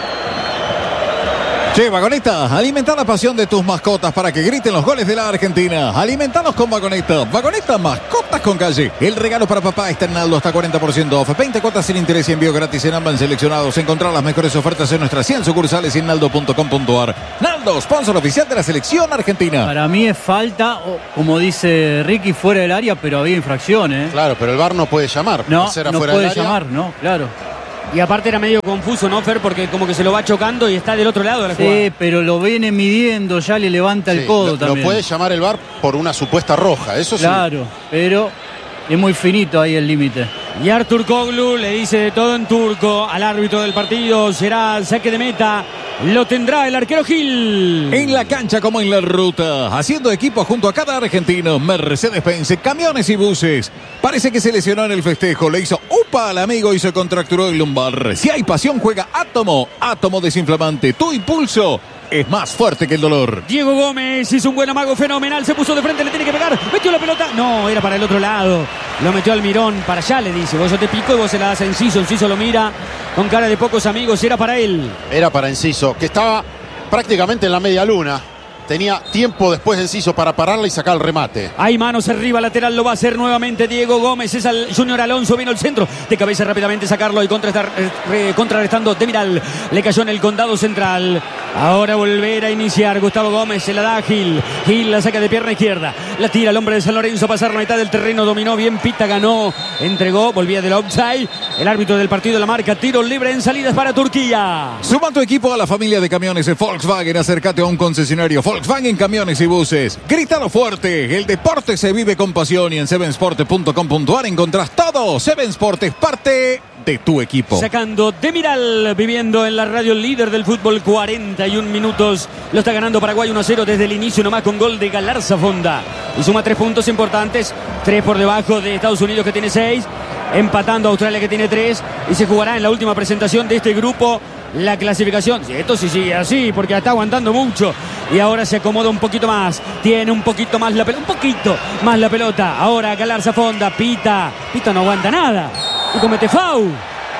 Che, Vagoneta, alimenta la pasión de tus mascotas para que griten los goles de la Argentina. Alimentanos con Vagoneta. Vagoneta, mascotas con calle. El regalo para papá está en Naldo hasta cuarenta por ciento off. veinte cuotas sin interés y envío gratis en ambas seleccionados. Encontrar las mejores ofertas en nuestras cien sucursales y en naldo punto com punto ar. Naldo, sponsor oficial de la selección argentina. Para mí es falta, o, como dice Ricky, fuera del área, pero había infracción, ¿eh? Claro, pero el V A R no puede llamar. No, Ser no afuera puede del área. llamar, no, claro. Y aparte era medio confuso, ¿no, Fer? Porque como que se lo va chocando y está del otro lado de la jugada. Sí, pero lo viene midiendo, ya le levanta el Sí, codo lo, también. lo puede llamar el V A R por una supuesta roja, eso sí. Claro, pero es muy finito ahí el límite. Y Artur Koglu le dice de todo en turco al árbitro del partido. Será saque de meta. Lo tendrá el arquero Gil. En la cancha como en la ruta, haciendo equipo junto a cada argentino. Mercedes-Benz, camiones y buses. Parece que se lesionó en el festejo, le hizo upa al amigo y se contracturó el lumbar. Si hay pasión, juega Átomo. Átomo desinflamante, tu impulso es más fuerte que el dolor. Diego Gómez hizo un buen amago fenomenal. Se puso de frente, le tiene que pegar. Metió la pelota. No, era para el otro lado. Lo metió Almirón. Para allá le dice. Vos yo te pico y vos se la das a Enciso. Enciso lo mira con cara de pocos amigos. Era para él. Era para Enciso, que estaba prácticamente en la media luna. Tenía tiempo después de Enciso para pararla y sacar el remate. Hay manos arriba, lateral lo va a hacer nuevamente Diego Gómez. Es al Junior Alonso, vino al centro. De cabeza rápidamente sacarlo y contrastar, eh, contrarrestando Demiral. Le cayó en el condado central. Ahora volver a iniciar Gustavo Gómez. Se la da a Gil. Gil la saca de pierna izquierda. La tira el hombre de San Lorenzo a pasar la mitad del terreno. Dominó bien Pita, ganó. Entregó, volvía del outside. El árbitro del partido la marca. Tiro libre en salidas para Turquía. Suma tu equipo a la familia de camiones de Volkswagen. Acércate a un concesionario Volkswagen Camiones y Buses. Grítalo fuerte. El deporte se vive con pasión y en seven sport punto com punto ar encontrás todo. Seven Sport es parte de tu equipo. Sacando Demiral, viviendo en la radio líder del fútbol, cuarenta y un minutos. Lo está ganando Paraguay uno a cero desde el inicio nomás con gol de Galarza Fonda. Y suma tres puntos importantes. Tres por debajo de Estados Unidos que tiene seis. Empatando a Australia que tiene tres. Y se jugará en la última presentación de este grupo la clasificación. Si esto sí sigue así, porque está aguantando mucho. Y ahora se acomoda un poquito más. Tiene un poquito más la pelota. Un poquito más la pelota. Ahora Galarza Fonda. Pita. Pita no aguanta nada. Y comete foul.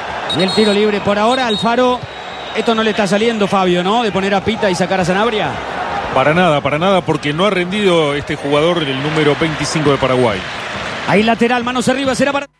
Y el tiro libre por ahora. Alfaro. Esto no le está saliendo, Fabio, ¿no? De poner a Pita y sacar a Sanabria. Para nada, para nada, porque no ha rendido este jugador, el número veinticinco de Paraguay. Ahí lateral, manos arriba, será para...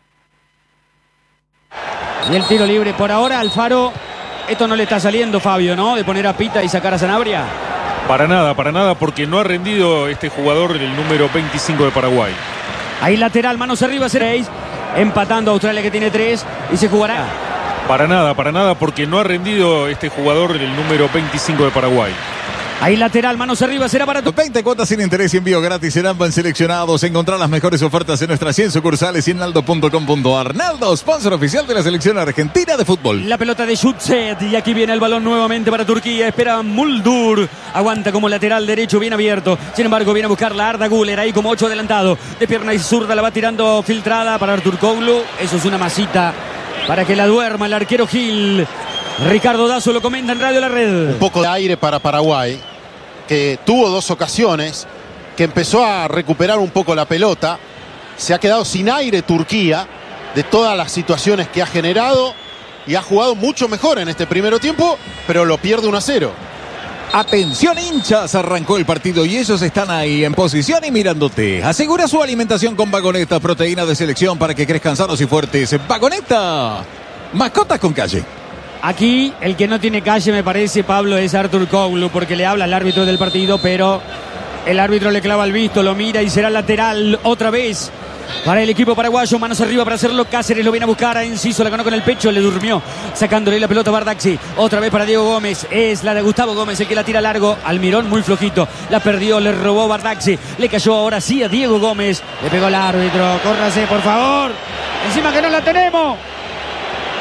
Y el tiro libre por ahora. Alfaro. Esto no le está saliendo, Fabio, ¿no? De poner a Pita y sacar a Sanabria. Para nada, para nada, porque no ha rendido este jugador, el número veinticinco de Paraguay. Ahí lateral, manos arriba, seis. Empatando a Australia que tiene tres. Y se jugará. Para nada, para nada, porque no ha rendido este jugador, el número veinticinco de Paraguay. Ahí lateral, manos arriba, será para... veinte cuotas sin interés y envío gratis en ambas seleccionados. Encontrar las mejores ofertas en nuestras cien sucursales y en naldo punto com punto ar. Naldo, sponsor oficial de la selección argentina de fútbol. La pelota de Schutset y aquí viene el balón nuevamente para Turquía. Espera Muldur. Aguanta como lateral derecho bien abierto. Sin embargo viene a buscar la Arda Güler ahí como ocho adelantado. De pierna y zurda la va tirando filtrada para Artur Koglu. Eso es una masita para que la duerma el arquero Gil. Ricardo Dazo lo comenta en Radio La Red. Un poco de aire para Paraguay, que tuvo dos ocasiones, que empezó a recuperar un poco la pelota. Se ha quedado sin aire Turquía de todas las situaciones que ha generado y ha jugado mucho mejor en este primer tiempo, pero lo pierde uno a cero. Atención hinchas, arrancó el partido y ellos están ahí en posición y mirándote. Asegura su alimentación con Vagoneta, proteína de selección para que crezcan sanos y fuertes. Vagoneta, mascotas con calle. Aquí el que no tiene calle, me parece, Pablo, es Artur Koglu, porque le habla al árbitro del partido, pero el árbitro le clava el visto, lo mira y será lateral otra vez para el equipo paraguayo. Manos arriba para hacerlo. Cáceres lo viene a buscar a Enciso, la ganó con el pecho, le durmió, sacándole la pelota a Bardacci. Otra vez para Diego Gómez, es la de Gustavo Gómez el que la tira largo. Almirón muy flojito, la perdió, le robó Bardacci, le cayó ahora sí a Diego Gómez, le pegó el árbitro. Córrase, por favor, encima que no la tenemos.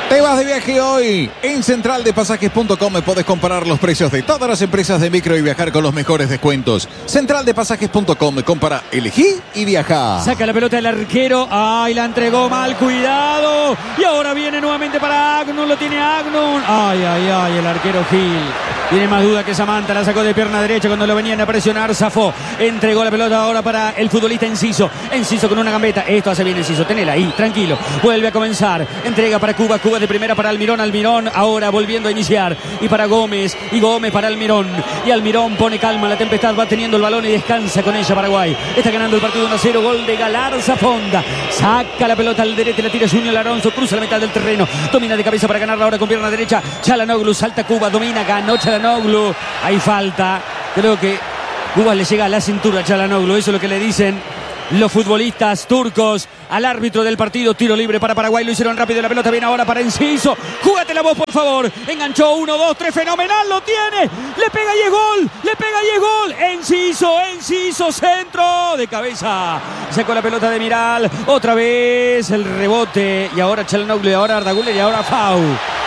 Te vas de viaje hoy. En central de pasajes punto com podés comparar los precios de todas las empresas de micro y viajar con los mejores descuentos. central de pasajes punto com, compara, elegí y viaja. Saca la pelota el arquero. Ay, la entregó mal, cuidado. Y ahora viene nuevamente para Agnun, lo tiene Agnun. Ay, ay, ay, el arquero Gil. Tiene más duda que Samantha, la sacó de pierna derecha cuando lo venían a presionar, zafó. Entregó la pelota ahora para el futbolista Enciso. Enciso con una gambeta. Esto hace bien Enciso, tenela ahí, tranquilo. Vuelve a comenzar. Entrega para Cuba, Cuba de primera para Almirón, Almirón ahora volviendo a iniciar. Y para Gómez, y Gómez para Almirón. Y Almirón pone calma, la tempestad va teniendo el balón y descansa con ella Paraguay. Está ganando el partido uno a cero, gol de Galarza Fonda. Saca la pelota al derecho, la tira Junior Alonso, cruza la mitad del terreno. Domina de cabeza para ganarla ahora con pierna derecha. Çalhanoğlu, salta Cuba, domina, ganó Çalhanoğlu. Hay falta. Creo que Cuba le llega a la cintura a Çalhanoğlu. Eso es lo que le dicen los futbolistas turcos al árbitro del partido. Tiro libre para Paraguay. Lo hicieron rápido. La pelota viene ahora para Enciso. Júgate la voz, por favor. Enganchó. Uno, dos, tres. Fenomenal. Lo tiene. Le pega y es gol. Le pega y es gol. Enciso. Enciso. Centro. De cabeza. Sacó la pelota de Miral. Otra vez el rebote. Y ahora Çalhanoğlu. Y ahora Arda Güler. Y ahora Fau.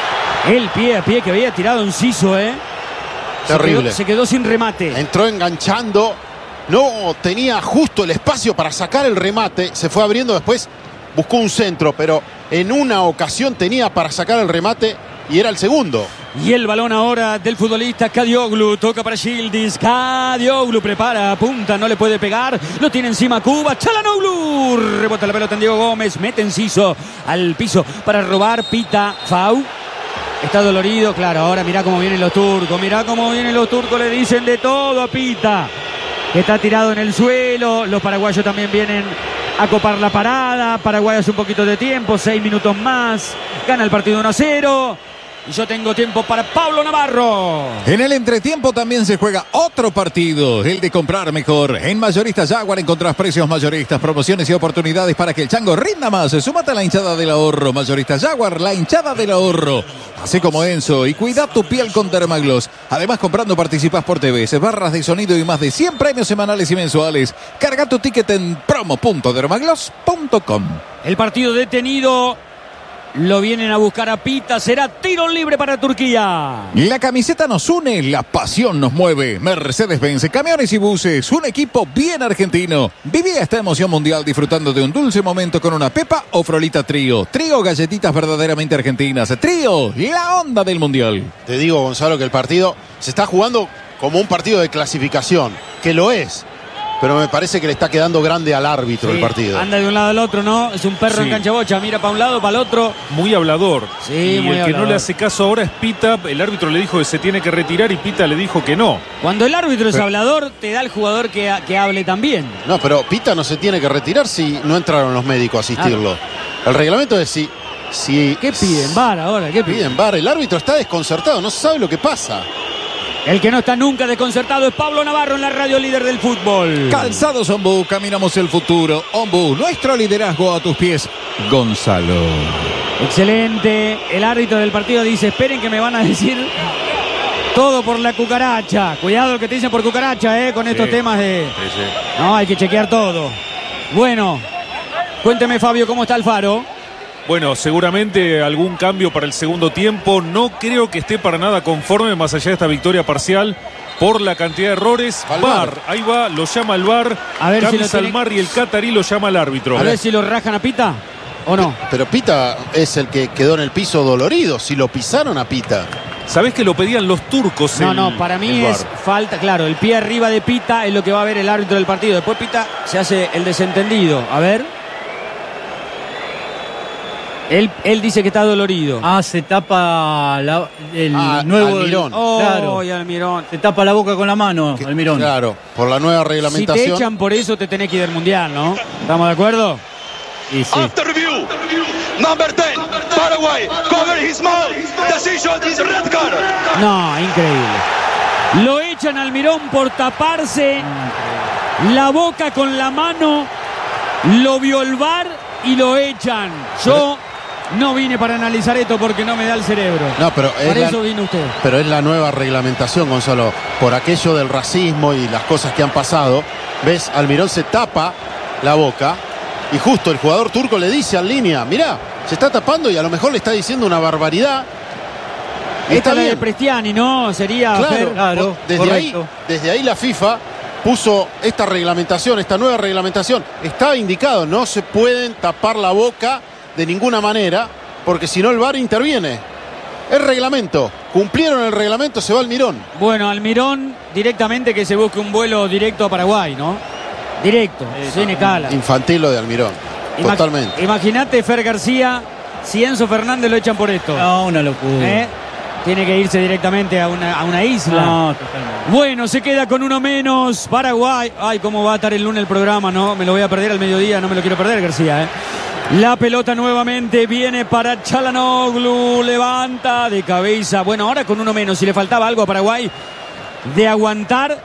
El pie a pie que había tirado Enciso, ¿eh? Terrible. Se quedó, se quedó sin remate. Entró enganchando. No tenía justo el espacio para sacar el remate. Se fue abriendo después. Buscó un centro, pero en una ocasión tenía para sacar el remate y era el segundo. Y el balón ahora del futbolista Kadioglu. Toca para Yildiz. Kadioglu prepara, apunta, no le puede pegar. Lo tiene encima Cuba. Çalhanoğlu. Rebota la pelota en Diego Gómez. Mete Enciso al piso para robar. Pita Fau. Está dolorido, claro. Ahora mirá cómo vienen los turcos. Mirá cómo vienen los turcos. Le dicen de todo a Pita, que está tirado en el suelo. Los paraguayos también vienen a copar la parada. Paraguay hace un poquito de tiempo, seis minutos más. Gana el partido uno a cero. Y yo tengo tiempo para Pablo Navarro. En el entretiempo también se juega otro partido, el de comprar mejor. En Mayoristas Jaguar encontrás precios mayoristas, promociones y oportunidades para que el chango rinda más. Súmate a la hinchada del ahorro. Mayoristas Jaguar, la hinchada del ahorro. Así como Enzo, y cuida tu piel con Dermagloss. Además, comprando participas por T V, barras de sonido y más de cien premios semanales y mensuales. Carga tu ticket en promo punto dermagloss punto com. El partido detenido. Lo vienen a buscar a Pita. Será tiro libre para Turquía. La camiseta nos une, la pasión nos mueve. Mercedes-Benz, camiones y buses, un equipo bien argentino. Viví esta emoción mundial disfrutando de un dulce momento con una Pepa o Frolita Trío. Trío, galletitas verdaderamente argentinas. Trío, la onda del mundial. Te digo, Gonzalo, que el partido se está jugando como un partido de clasificación, que lo es. Pero me parece que le está quedando grande al árbitro, sí, el partido. Anda de un lado al otro, ¿no? Es un perro, sí, en cancha bocha. Mira para un lado, para el otro. Muy hablador. Sí, y muy el hablador. que no le hace caso ahora es Pita. El árbitro le dijo que se tiene que retirar y Pita le dijo que no. Cuando el árbitro es pero, hablador, te da el jugador que, que hable también. No, pero Pita no se tiene que retirar si no entraron los médicos a asistirlo. Claro. El reglamento es si... si ¿Qué piden? V A R ahora, ¿qué piden? Piden V A R. El árbitro está desconcertado, no sabe lo que pasa. El que no está nunca desconcertado es Pablo Navarro en la radio líder del fútbol. Calzados Ombú, caminamos el futuro. Ombú, nuestro liderazgo a tus pies. Gonzalo. Excelente. El árbitro del partido dice, esperen que me van a decir todo por la cucaracha. Cuidado lo que te dicen por cucaracha, eh, con estos sí, temas de... Sí, sí. No, hay que chequear todo. Bueno, cuénteme, Fabio, ¿cómo está Alfaro? Bueno, seguramente algún cambio para el segundo tiempo. No creo que esté para nada conforme, más allá de esta victoria parcial, por la cantidad de errores. V A R, ahí va, lo llama el V A R. A ver Cami si Salmar y el catarí lo llama el árbitro. A ver si lo rajan a Pita o no. Pero Pita es el que quedó en el piso dolorido. Si lo pisaron a Pita. ¿Sabés que lo pedían los turcos? No, el, no, para mí es falta, claro, el pie arriba de Pita es lo que va a ver el árbitro del partido. Después Pita se hace el desentendido. A ver. Él, él dice que está dolorido. Ah, se tapa la, el ah, nuevo... Almirón. Oh, claro. y Almirón. Se tapa la boca con la mano, que, Almirón. Claro, por la nueva reglamentación. Si te echan por eso, te tenés que ir al Mundial, ¿no? ¿Estamos de acuerdo? Y sí. After review, number ten, Paraguay, cover his mouth. Decision is red card. No, increíble. Lo echan a Almirón por taparse la boca con la mano. Lo vio el V A R y lo echan. Yo... no vine para analizar esto porque no me da el cerebro. No, pero es Para la, eso vino usted. Pero es la nueva reglamentación, Gonzalo. Por aquello del racismo y las cosas que han pasado. ¿Ves? Almirón se tapa la boca Y justo el jugador turco le dice al línea, mirá, se está tapando y a lo mejor le está diciendo una barbaridad. Y está Esta la de bien. Prestiani, ¿no? Sería Claro, Fer. Claro, desde ahí, correcto. desde ahí la FIFA puso esta reglamentación, esta nueva reglamentación. Estaba indicado, no se pueden tapar la boca de ninguna manera, porque si no el V A R interviene. El reglamento, cumplieron el reglamento, se va Almirón. Bueno, Almirón directamente que se busque un vuelo directo a Paraguay, ¿no? Directo, sin escala. Infantil lo de Almirón, Ima- totalmente. Imagínate Fer García, si Enzo Fernández lo echan por esto. No, una locura. ¿Eh? Tiene que irse directamente a una, a una isla. No, totalmente. Bueno, se queda con uno menos Paraguay. Ay, cómo va a estar el lunes el programa, ¿no? Me lo voy a perder al mediodía, no me lo quiero perder, García, ¿eh? La pelota nuevamente viene para Çalhanoğlu, levanta de cabeza. Bueno, ahora con uno menos, si le faltaba algo a Paraguay, de aguantar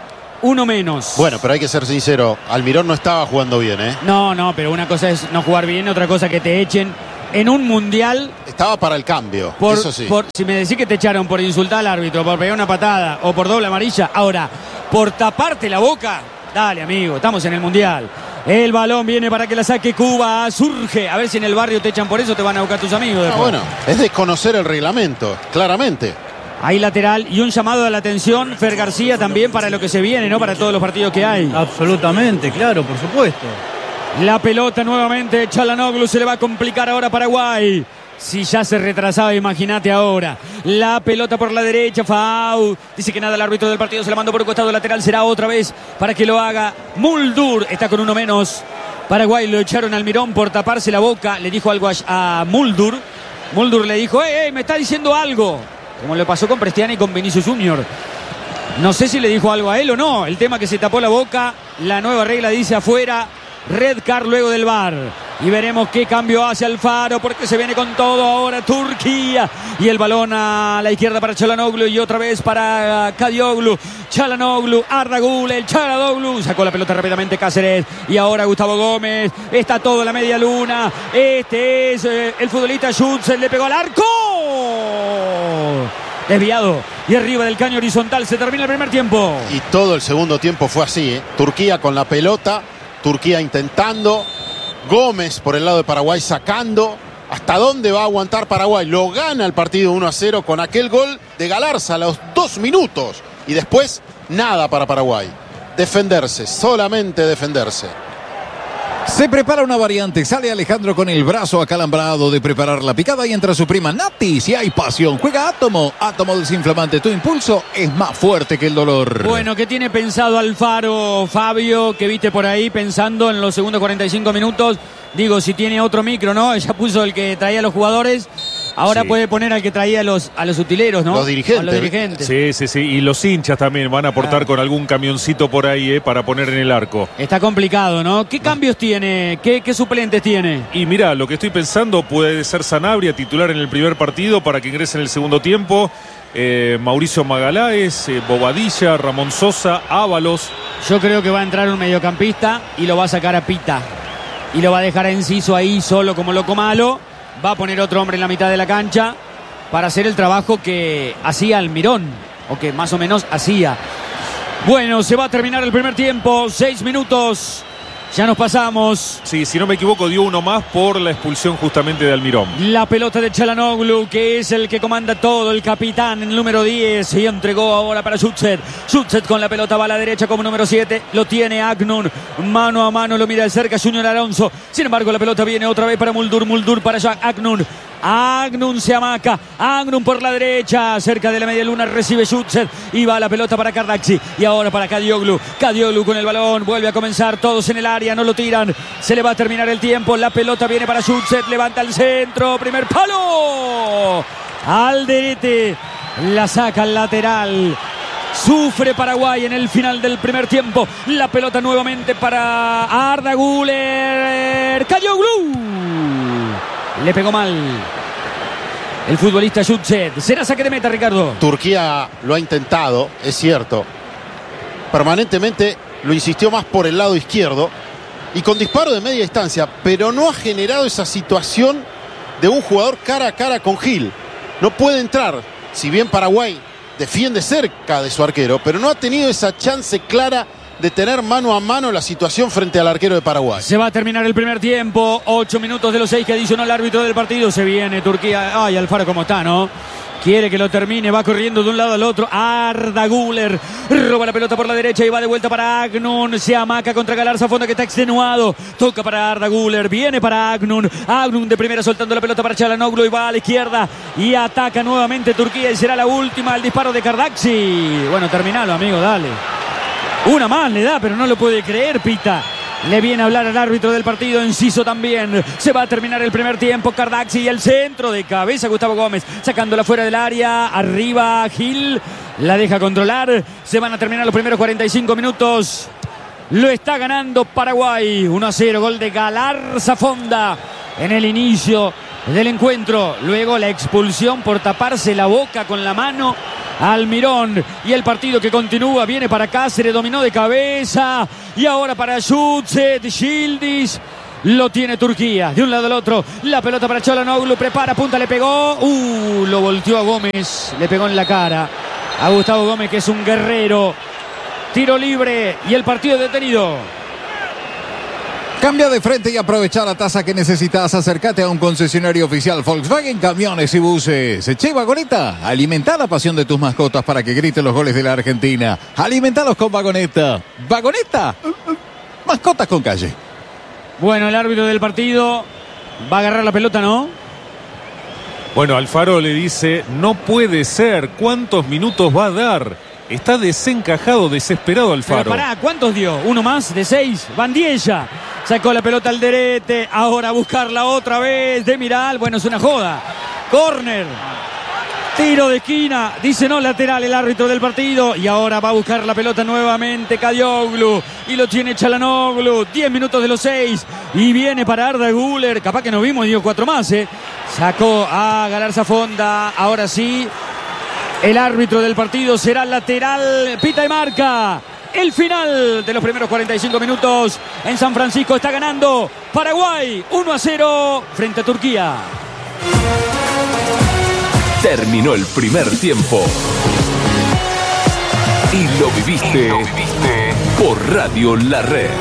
uno menos. Bueno, pero hay que ser sincero, Almirón no estaba jugando bien, ¿eh? No, no, pero una cosa es no jugar bien, otra cosa que te echen en un mundial. Estaba para el cambio, Por, eso sí. por- si me decís que te echaron por insultar al árbitro, por pegar una patada o por doble amarilla, ahora, por taparte la boca, dale, amigo, estamos en el mundial. El balón viene para que la saque Cuba, surge. A ver si en el barrio te echan por eso, te van a buscar tus amigos Ah, después. bueno, es desconocer el reglamento, claramente. Ahí lateral y un llamado a la atención, Fer García, también para lo que se viene, ¿no? Para todos los partidos que hay. Absolutamente, claro, por supuesto. La pelota nuevamente, Çalhanoğlu, se le va a complicar ahora a Paraguay. Si ya se retrasaba, imagínate ahora. La pelota por la derecha, Fau. Dice que nada, el árbitro del partido se la mandó por un costado lateral. Será otra vez para que lo haga Muldur. Está con uno menos. Paraguay lo echaron al Almirón por taparse la boca. Le dijo algo a, a Muldur. Muldur le dijo, ¡eh, eh, me está diciendo algo! Como le pasó con Prestiani y con Vinicius Junior. No sé si le dijo algo a él o no. El tema que se tapó la boca. La nueva regla dice afuera. Red card luego del V A R. Y veremos qué cambio hace Alfaro, porque se viene con todo ahora Turquía. Y el balón a la izquierda para Çalhanoğlu y otra vez para Kadioglu. Çalhanoğlu, Arda Güler, Çalhanoğlu. Sacó la pelota rápidamente Cáceres. Y ahora Gustavo Gómez. Está todo en la media luna. Este es eh, el futbolista Schutz. Le pegó al arco. Desviado. Y arriba del caño horizontal se termina el primer tiempo. Y todo el segundo tiempo fue así, ¿eh? Turquía con la pelota, Turquía intentando, Gómez por el lado de Paraguay sacando. ¿Hasta dónde va a aguantar Paraguay? Lo gana el partido uno a cero con aquel gol de Galarza a los dos minutos. Y después, nada para Paraguay. Defenderse, solamente defenderse. Se prepara una variante, sale Alejandro con el brazo acalambrado de preparar la picada y entra su prima Nati. Si hay pasión, juega Átomo. Átomo desinflamante, tu impulso es más fuerte que el dolor. Bueno, ¿qué tiene pensado Alfaro, Fabio, que viste por ahí pensando en los segundos cuarenta y cinco minutos? Digo, si tiene otro micro, ¿no? Ya puso el que traía a los jugadores. Ahora Sí. puede poner al que traía a los, a los utileros, ¿no? Los dirigentes. A los dirigentes. Sí, sí, sí. Y los hinchas también van a aportar Claro. con algún camioncito por ahí eh, para poner en el arco. Está complicado, ¿no? ¿Qué cambios tiene? ¿Qué, qué suplentes tiene? Y mira, lo que estoy pensando puede ser Sanabria titular en el primer partido para que ingrese en el segundo tiempo. Eh, Mauricio Magaláes, eh, Bobadilla, Ramón Sosa, Ábalos. Yo creo que va a entrar un mediocampista y lo va a sacar a Pita. Y lo va a dejar a Enciso ahí solo como loco malo. Va a poner otro hombre en la mitad de la cancha para hacer el trabajo que hacía Almirón, o que más o menos hacía. Bueno, se va a terminar el primer tiempo, seis minutos. Ya nos pasamos. Sí, si no me equivoco, dio uno más por la expulsión justamente de Almirón. La pelota de Çalhanoğlu, que es el que comanda todo, el capitán, el número diez, y entregó ahora para Schutz. Schutz con la pelota va a la derecha como número siete, lo tiene Agnun, mano a mano, lo mira de cerca Junior Alonso. Sin embargo, la pelota viene otra vez para Muldur, Muldur para Jack Agnun. Agnun se amaca, Agnun por la derecha, cerca de la media luna recibe Schutz y va la pelota para Kardaxi y ahora para Kadioglu. Kadioglu con el balón, vuelve a comenzar, todos en el área, no lo tiran, se le va a terminar el tiempo, la pelota viene para Schutz, levanta el centro, primer palo, Alderete, la saca al lateral. Sufre Paraguay en el final del primer tiempo. La pelota nuevamente para Arda Güler. Kadioglu. Le pegó mal el futbolista Schutz. Será saque de meta, Ricardo. Turquía lo ha intentado, es cierto. Permanentemente lo insistió más por el lado izquierdo y con disparo de media distancia, pero no ha generado esa situación de un jugador cara a cara con Gil. No puede entrar, si bien Paraguay defiende cerca de su arquero, pero no ha tenido esa chance clara de tener mano a mano la situación frente al arquero de Paraguay. Se va a terminar el primer tiempo. Ocho minutos de los seis que adicionó el árbitro del partido. Se viene Turquía. Ay, Alfaro cómo está, ¿no? Quiere que lo termine, va corriendo de un lado al otro. Arda Güler roba la pelota por la derecha y va de vuelta para Agnun. Se amaca contra Galarza Fonda, que está extenuado. Toca para Arda Güler, viene para Agnun. Agnun de primera soltando la pelota para Çalhanoğlu y va a la izquierda y ataca nuevamente Turquía y será la última el disparo de Kardaksi. Bueno, terminalo, amigo, dale. Una más le da, pero no lo puede creer, pita. Le viene a hablar al árbitro del partido, Enciso también. Se va a terminar el primer tiempo. Kardaksi y el centro de cabeza. Gustavo Gómez sacándola fuera del área. Arriba Gil. La deja controlar. Se van a terminar los primeros cuarenta y cinco minutos. Lo está ganando Paraguay. uno a cero. Gol de Galarza Fonda en el inicio del encuentro. Luego la expulsión por taparse la boca con la mano. Almirón, y el partido que continúa, viene para Cáceres, dominó de cabeza y ahora para Jutset, Yildiz, lo tiene Turquía, de un lado al otro, la pelota para Çalhanoğlu, prepara, punta, le pegó, uh, lo volteó a Gómez, le pegó en la cara a Gustavo Gómez, que es un guerrero. Tiro libre y el partido detenido. Cambia de frente y aprovecha la tasa que necesitas. Acércate a un concesionario oficial Volkswagen Camiones y Buses. Che, Vagoneta, alimenta la pasión de tus mascotas para que griten los goles de la Argentina. Alimentalos con Vagoneta. Vagoneta, mascotas con calle. Bueno, el árbitro del partido va a agarrar la pelota, ¿no? Bueno, Alfaro le dice, no puede ser. ¿Cuántos minutos va a dar? Está desencajado, desesperado Alfaro. Pero pará, ¿cuántos dio? ¿Uno más? ¿De seis? Bandiella. Sacó la pelota al derete. Ahora a buscarla otra vez. De Miral. Bueno, es una joda. Córner. Tiro de esquina. Dice no lateral el árbitro del partido. Y ahora va a buscar la pelota nuevamente Kadioglu. Y lo tiene Çalhanoğlu. Diez minutos de los seis. Y viene para Arda Güler. Capaz que nos vimos y dio cuatro más, ¿eh? Sacó a Galarza Fonda. Ahora sí. El árbitro del partido será lateral. Pita y marca. El final de los primeros cuarenta y cinco minutos en San Francisco. Está ganando Paraguay uno a cero frente a Turquía. Terminó el primer tiempo. Y lo viviste, y lo viviste por Radio La Red.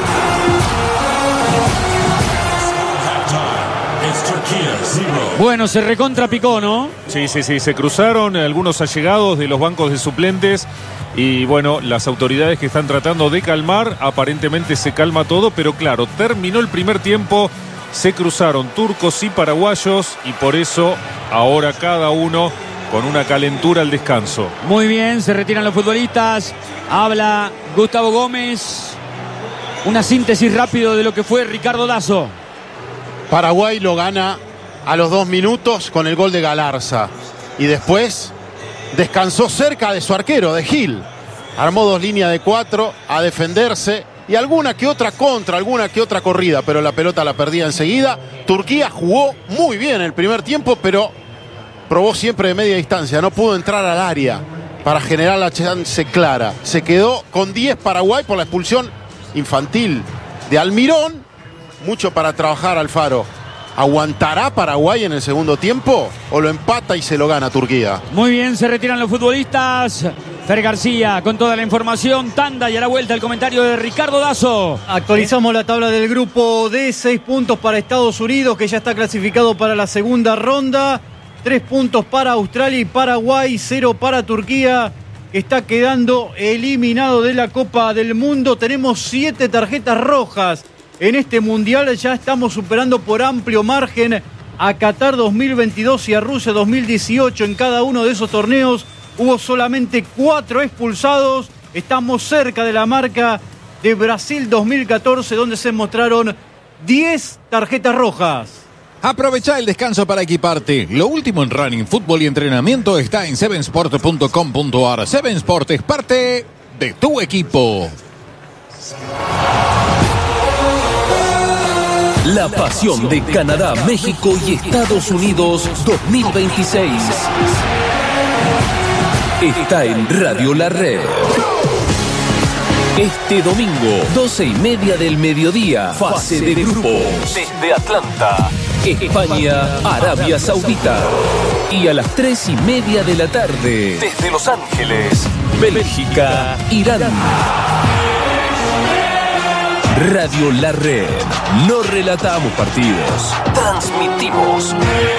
Bueno, se recontrapicó, ¿no? Sí, sí, sí, se cruzaron algunos allegados de los bancos de suplentes y bueno, las autoridades que están tratando de calmar, aparentemente se calma todo, pero claro, terminó el primer tiempo, se cruzaron turcos y paraguayos y por eso ahora cada uno con una calentura al descanso. Muy bien, se retiran los futbolistas, habla Gustavo Gómez, una síntesis rápido de lo que fue Ricardo Dazo. Paraguay lo gana a los dos minutos con el gol de Galarza. Y después descansó cerca de su arquero, de Gil. Armó dos líneas de cuatro a defenderse. Y alguna que otra contra, alguna que otra corrida. Pero la pelota la perdía enseguida. Turquía jugó muy bien el primer tiempo, pero probó siempre de media distancia. No pudo entrar al área para generar la chance clara. Se quedó con diez Paraguay por la expulsión infantil de Almirón. Mucho para trabajar Alfaro. ¿Aguantará Paraguay en el segundo tiempo o lo empata y se lo gana Turquía? Muy bien, se retiran los futbolistas. Fer García con toda la información. Tanda y a la vuelta el comentario de Ricardo Dazo. Actualizamos la tabla del grupo D. Seis puntos para Estados Unidos, que ya está clasificado para la segunda ronda. Tres puntos para Australia y Paraguay. Cero para Turquía, que está quedando eliminado de la Copa del Mundo. Tenemos siete tarjetas rojas. En este mundial ya estamos superando por amplio margen a Qatar dos mil veintidós y a Rusia dos mil dieciocho. En cada uno de esos torneos hubo solamente cuatro expulsados. Estamos cerca de la marca de Brasil dos mil catorce, donde se mostraron diez tarjetas rojas. Aprovecha el descanso para equiparte. Lo último en running, fútbol y entrenamiento está en seven sport punto com punto a r. seven Sport es parte de tu equipo. La pasión de Canadá, México y Estados Unidos dos mil veintiséis está en Radio La Red. Este domingo, doce y media del mediodía, fase de grupos. Desde Atlanta, España, Arabia Saudita. Y a las tres y media de la tarde, desde Los Ángeles, Bélgica, Irán. Radio La Red. No relatamos partidos, transmitimos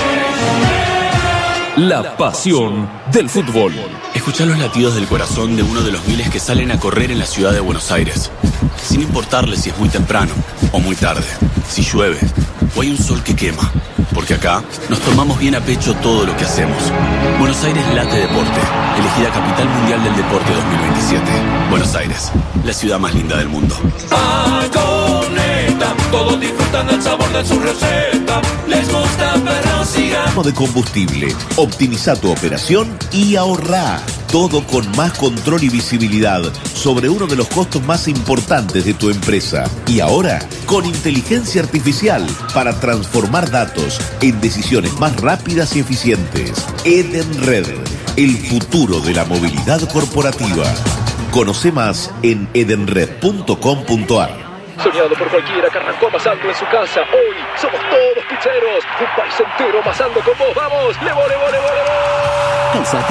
la pasión del fútbol. Escuchá los latidos del corazón de uno de los miles que salen a correr en la ciudad de Buenos Aires. Sin importarle si es muy temprano o muy tarde, si llueve o hay un sol que quema. Porque acá nos tomamos bien a pecho todo lo que hacemos. Buenos Aires late deporte, elegida Capital Mundial del Deporte dos mil veintisiete. Buenos Aires, la ciudad más linda del mundo. Vagoneta, todos disfrutan del sabor de su receta. Les gusta pero sigan. De combustible, optimiza tu operación y ahorrá. Todo con más control y visibilidad sobre uno de los costos más importantes de tu empresa. Y ahora, con inteligencia artificial para transformar datos en decisiones más rápidas y eficientes. Edenred, el futuro de la movilidad corporativa. Conoce más en edenred punto com punto a r. Soñado por cualquiera que arrancó amasando en su casa. Hoy somos todos pizzeros. Un país entero amasando con vos. ¡Vamos! ¡Levo, levo, levo, levo!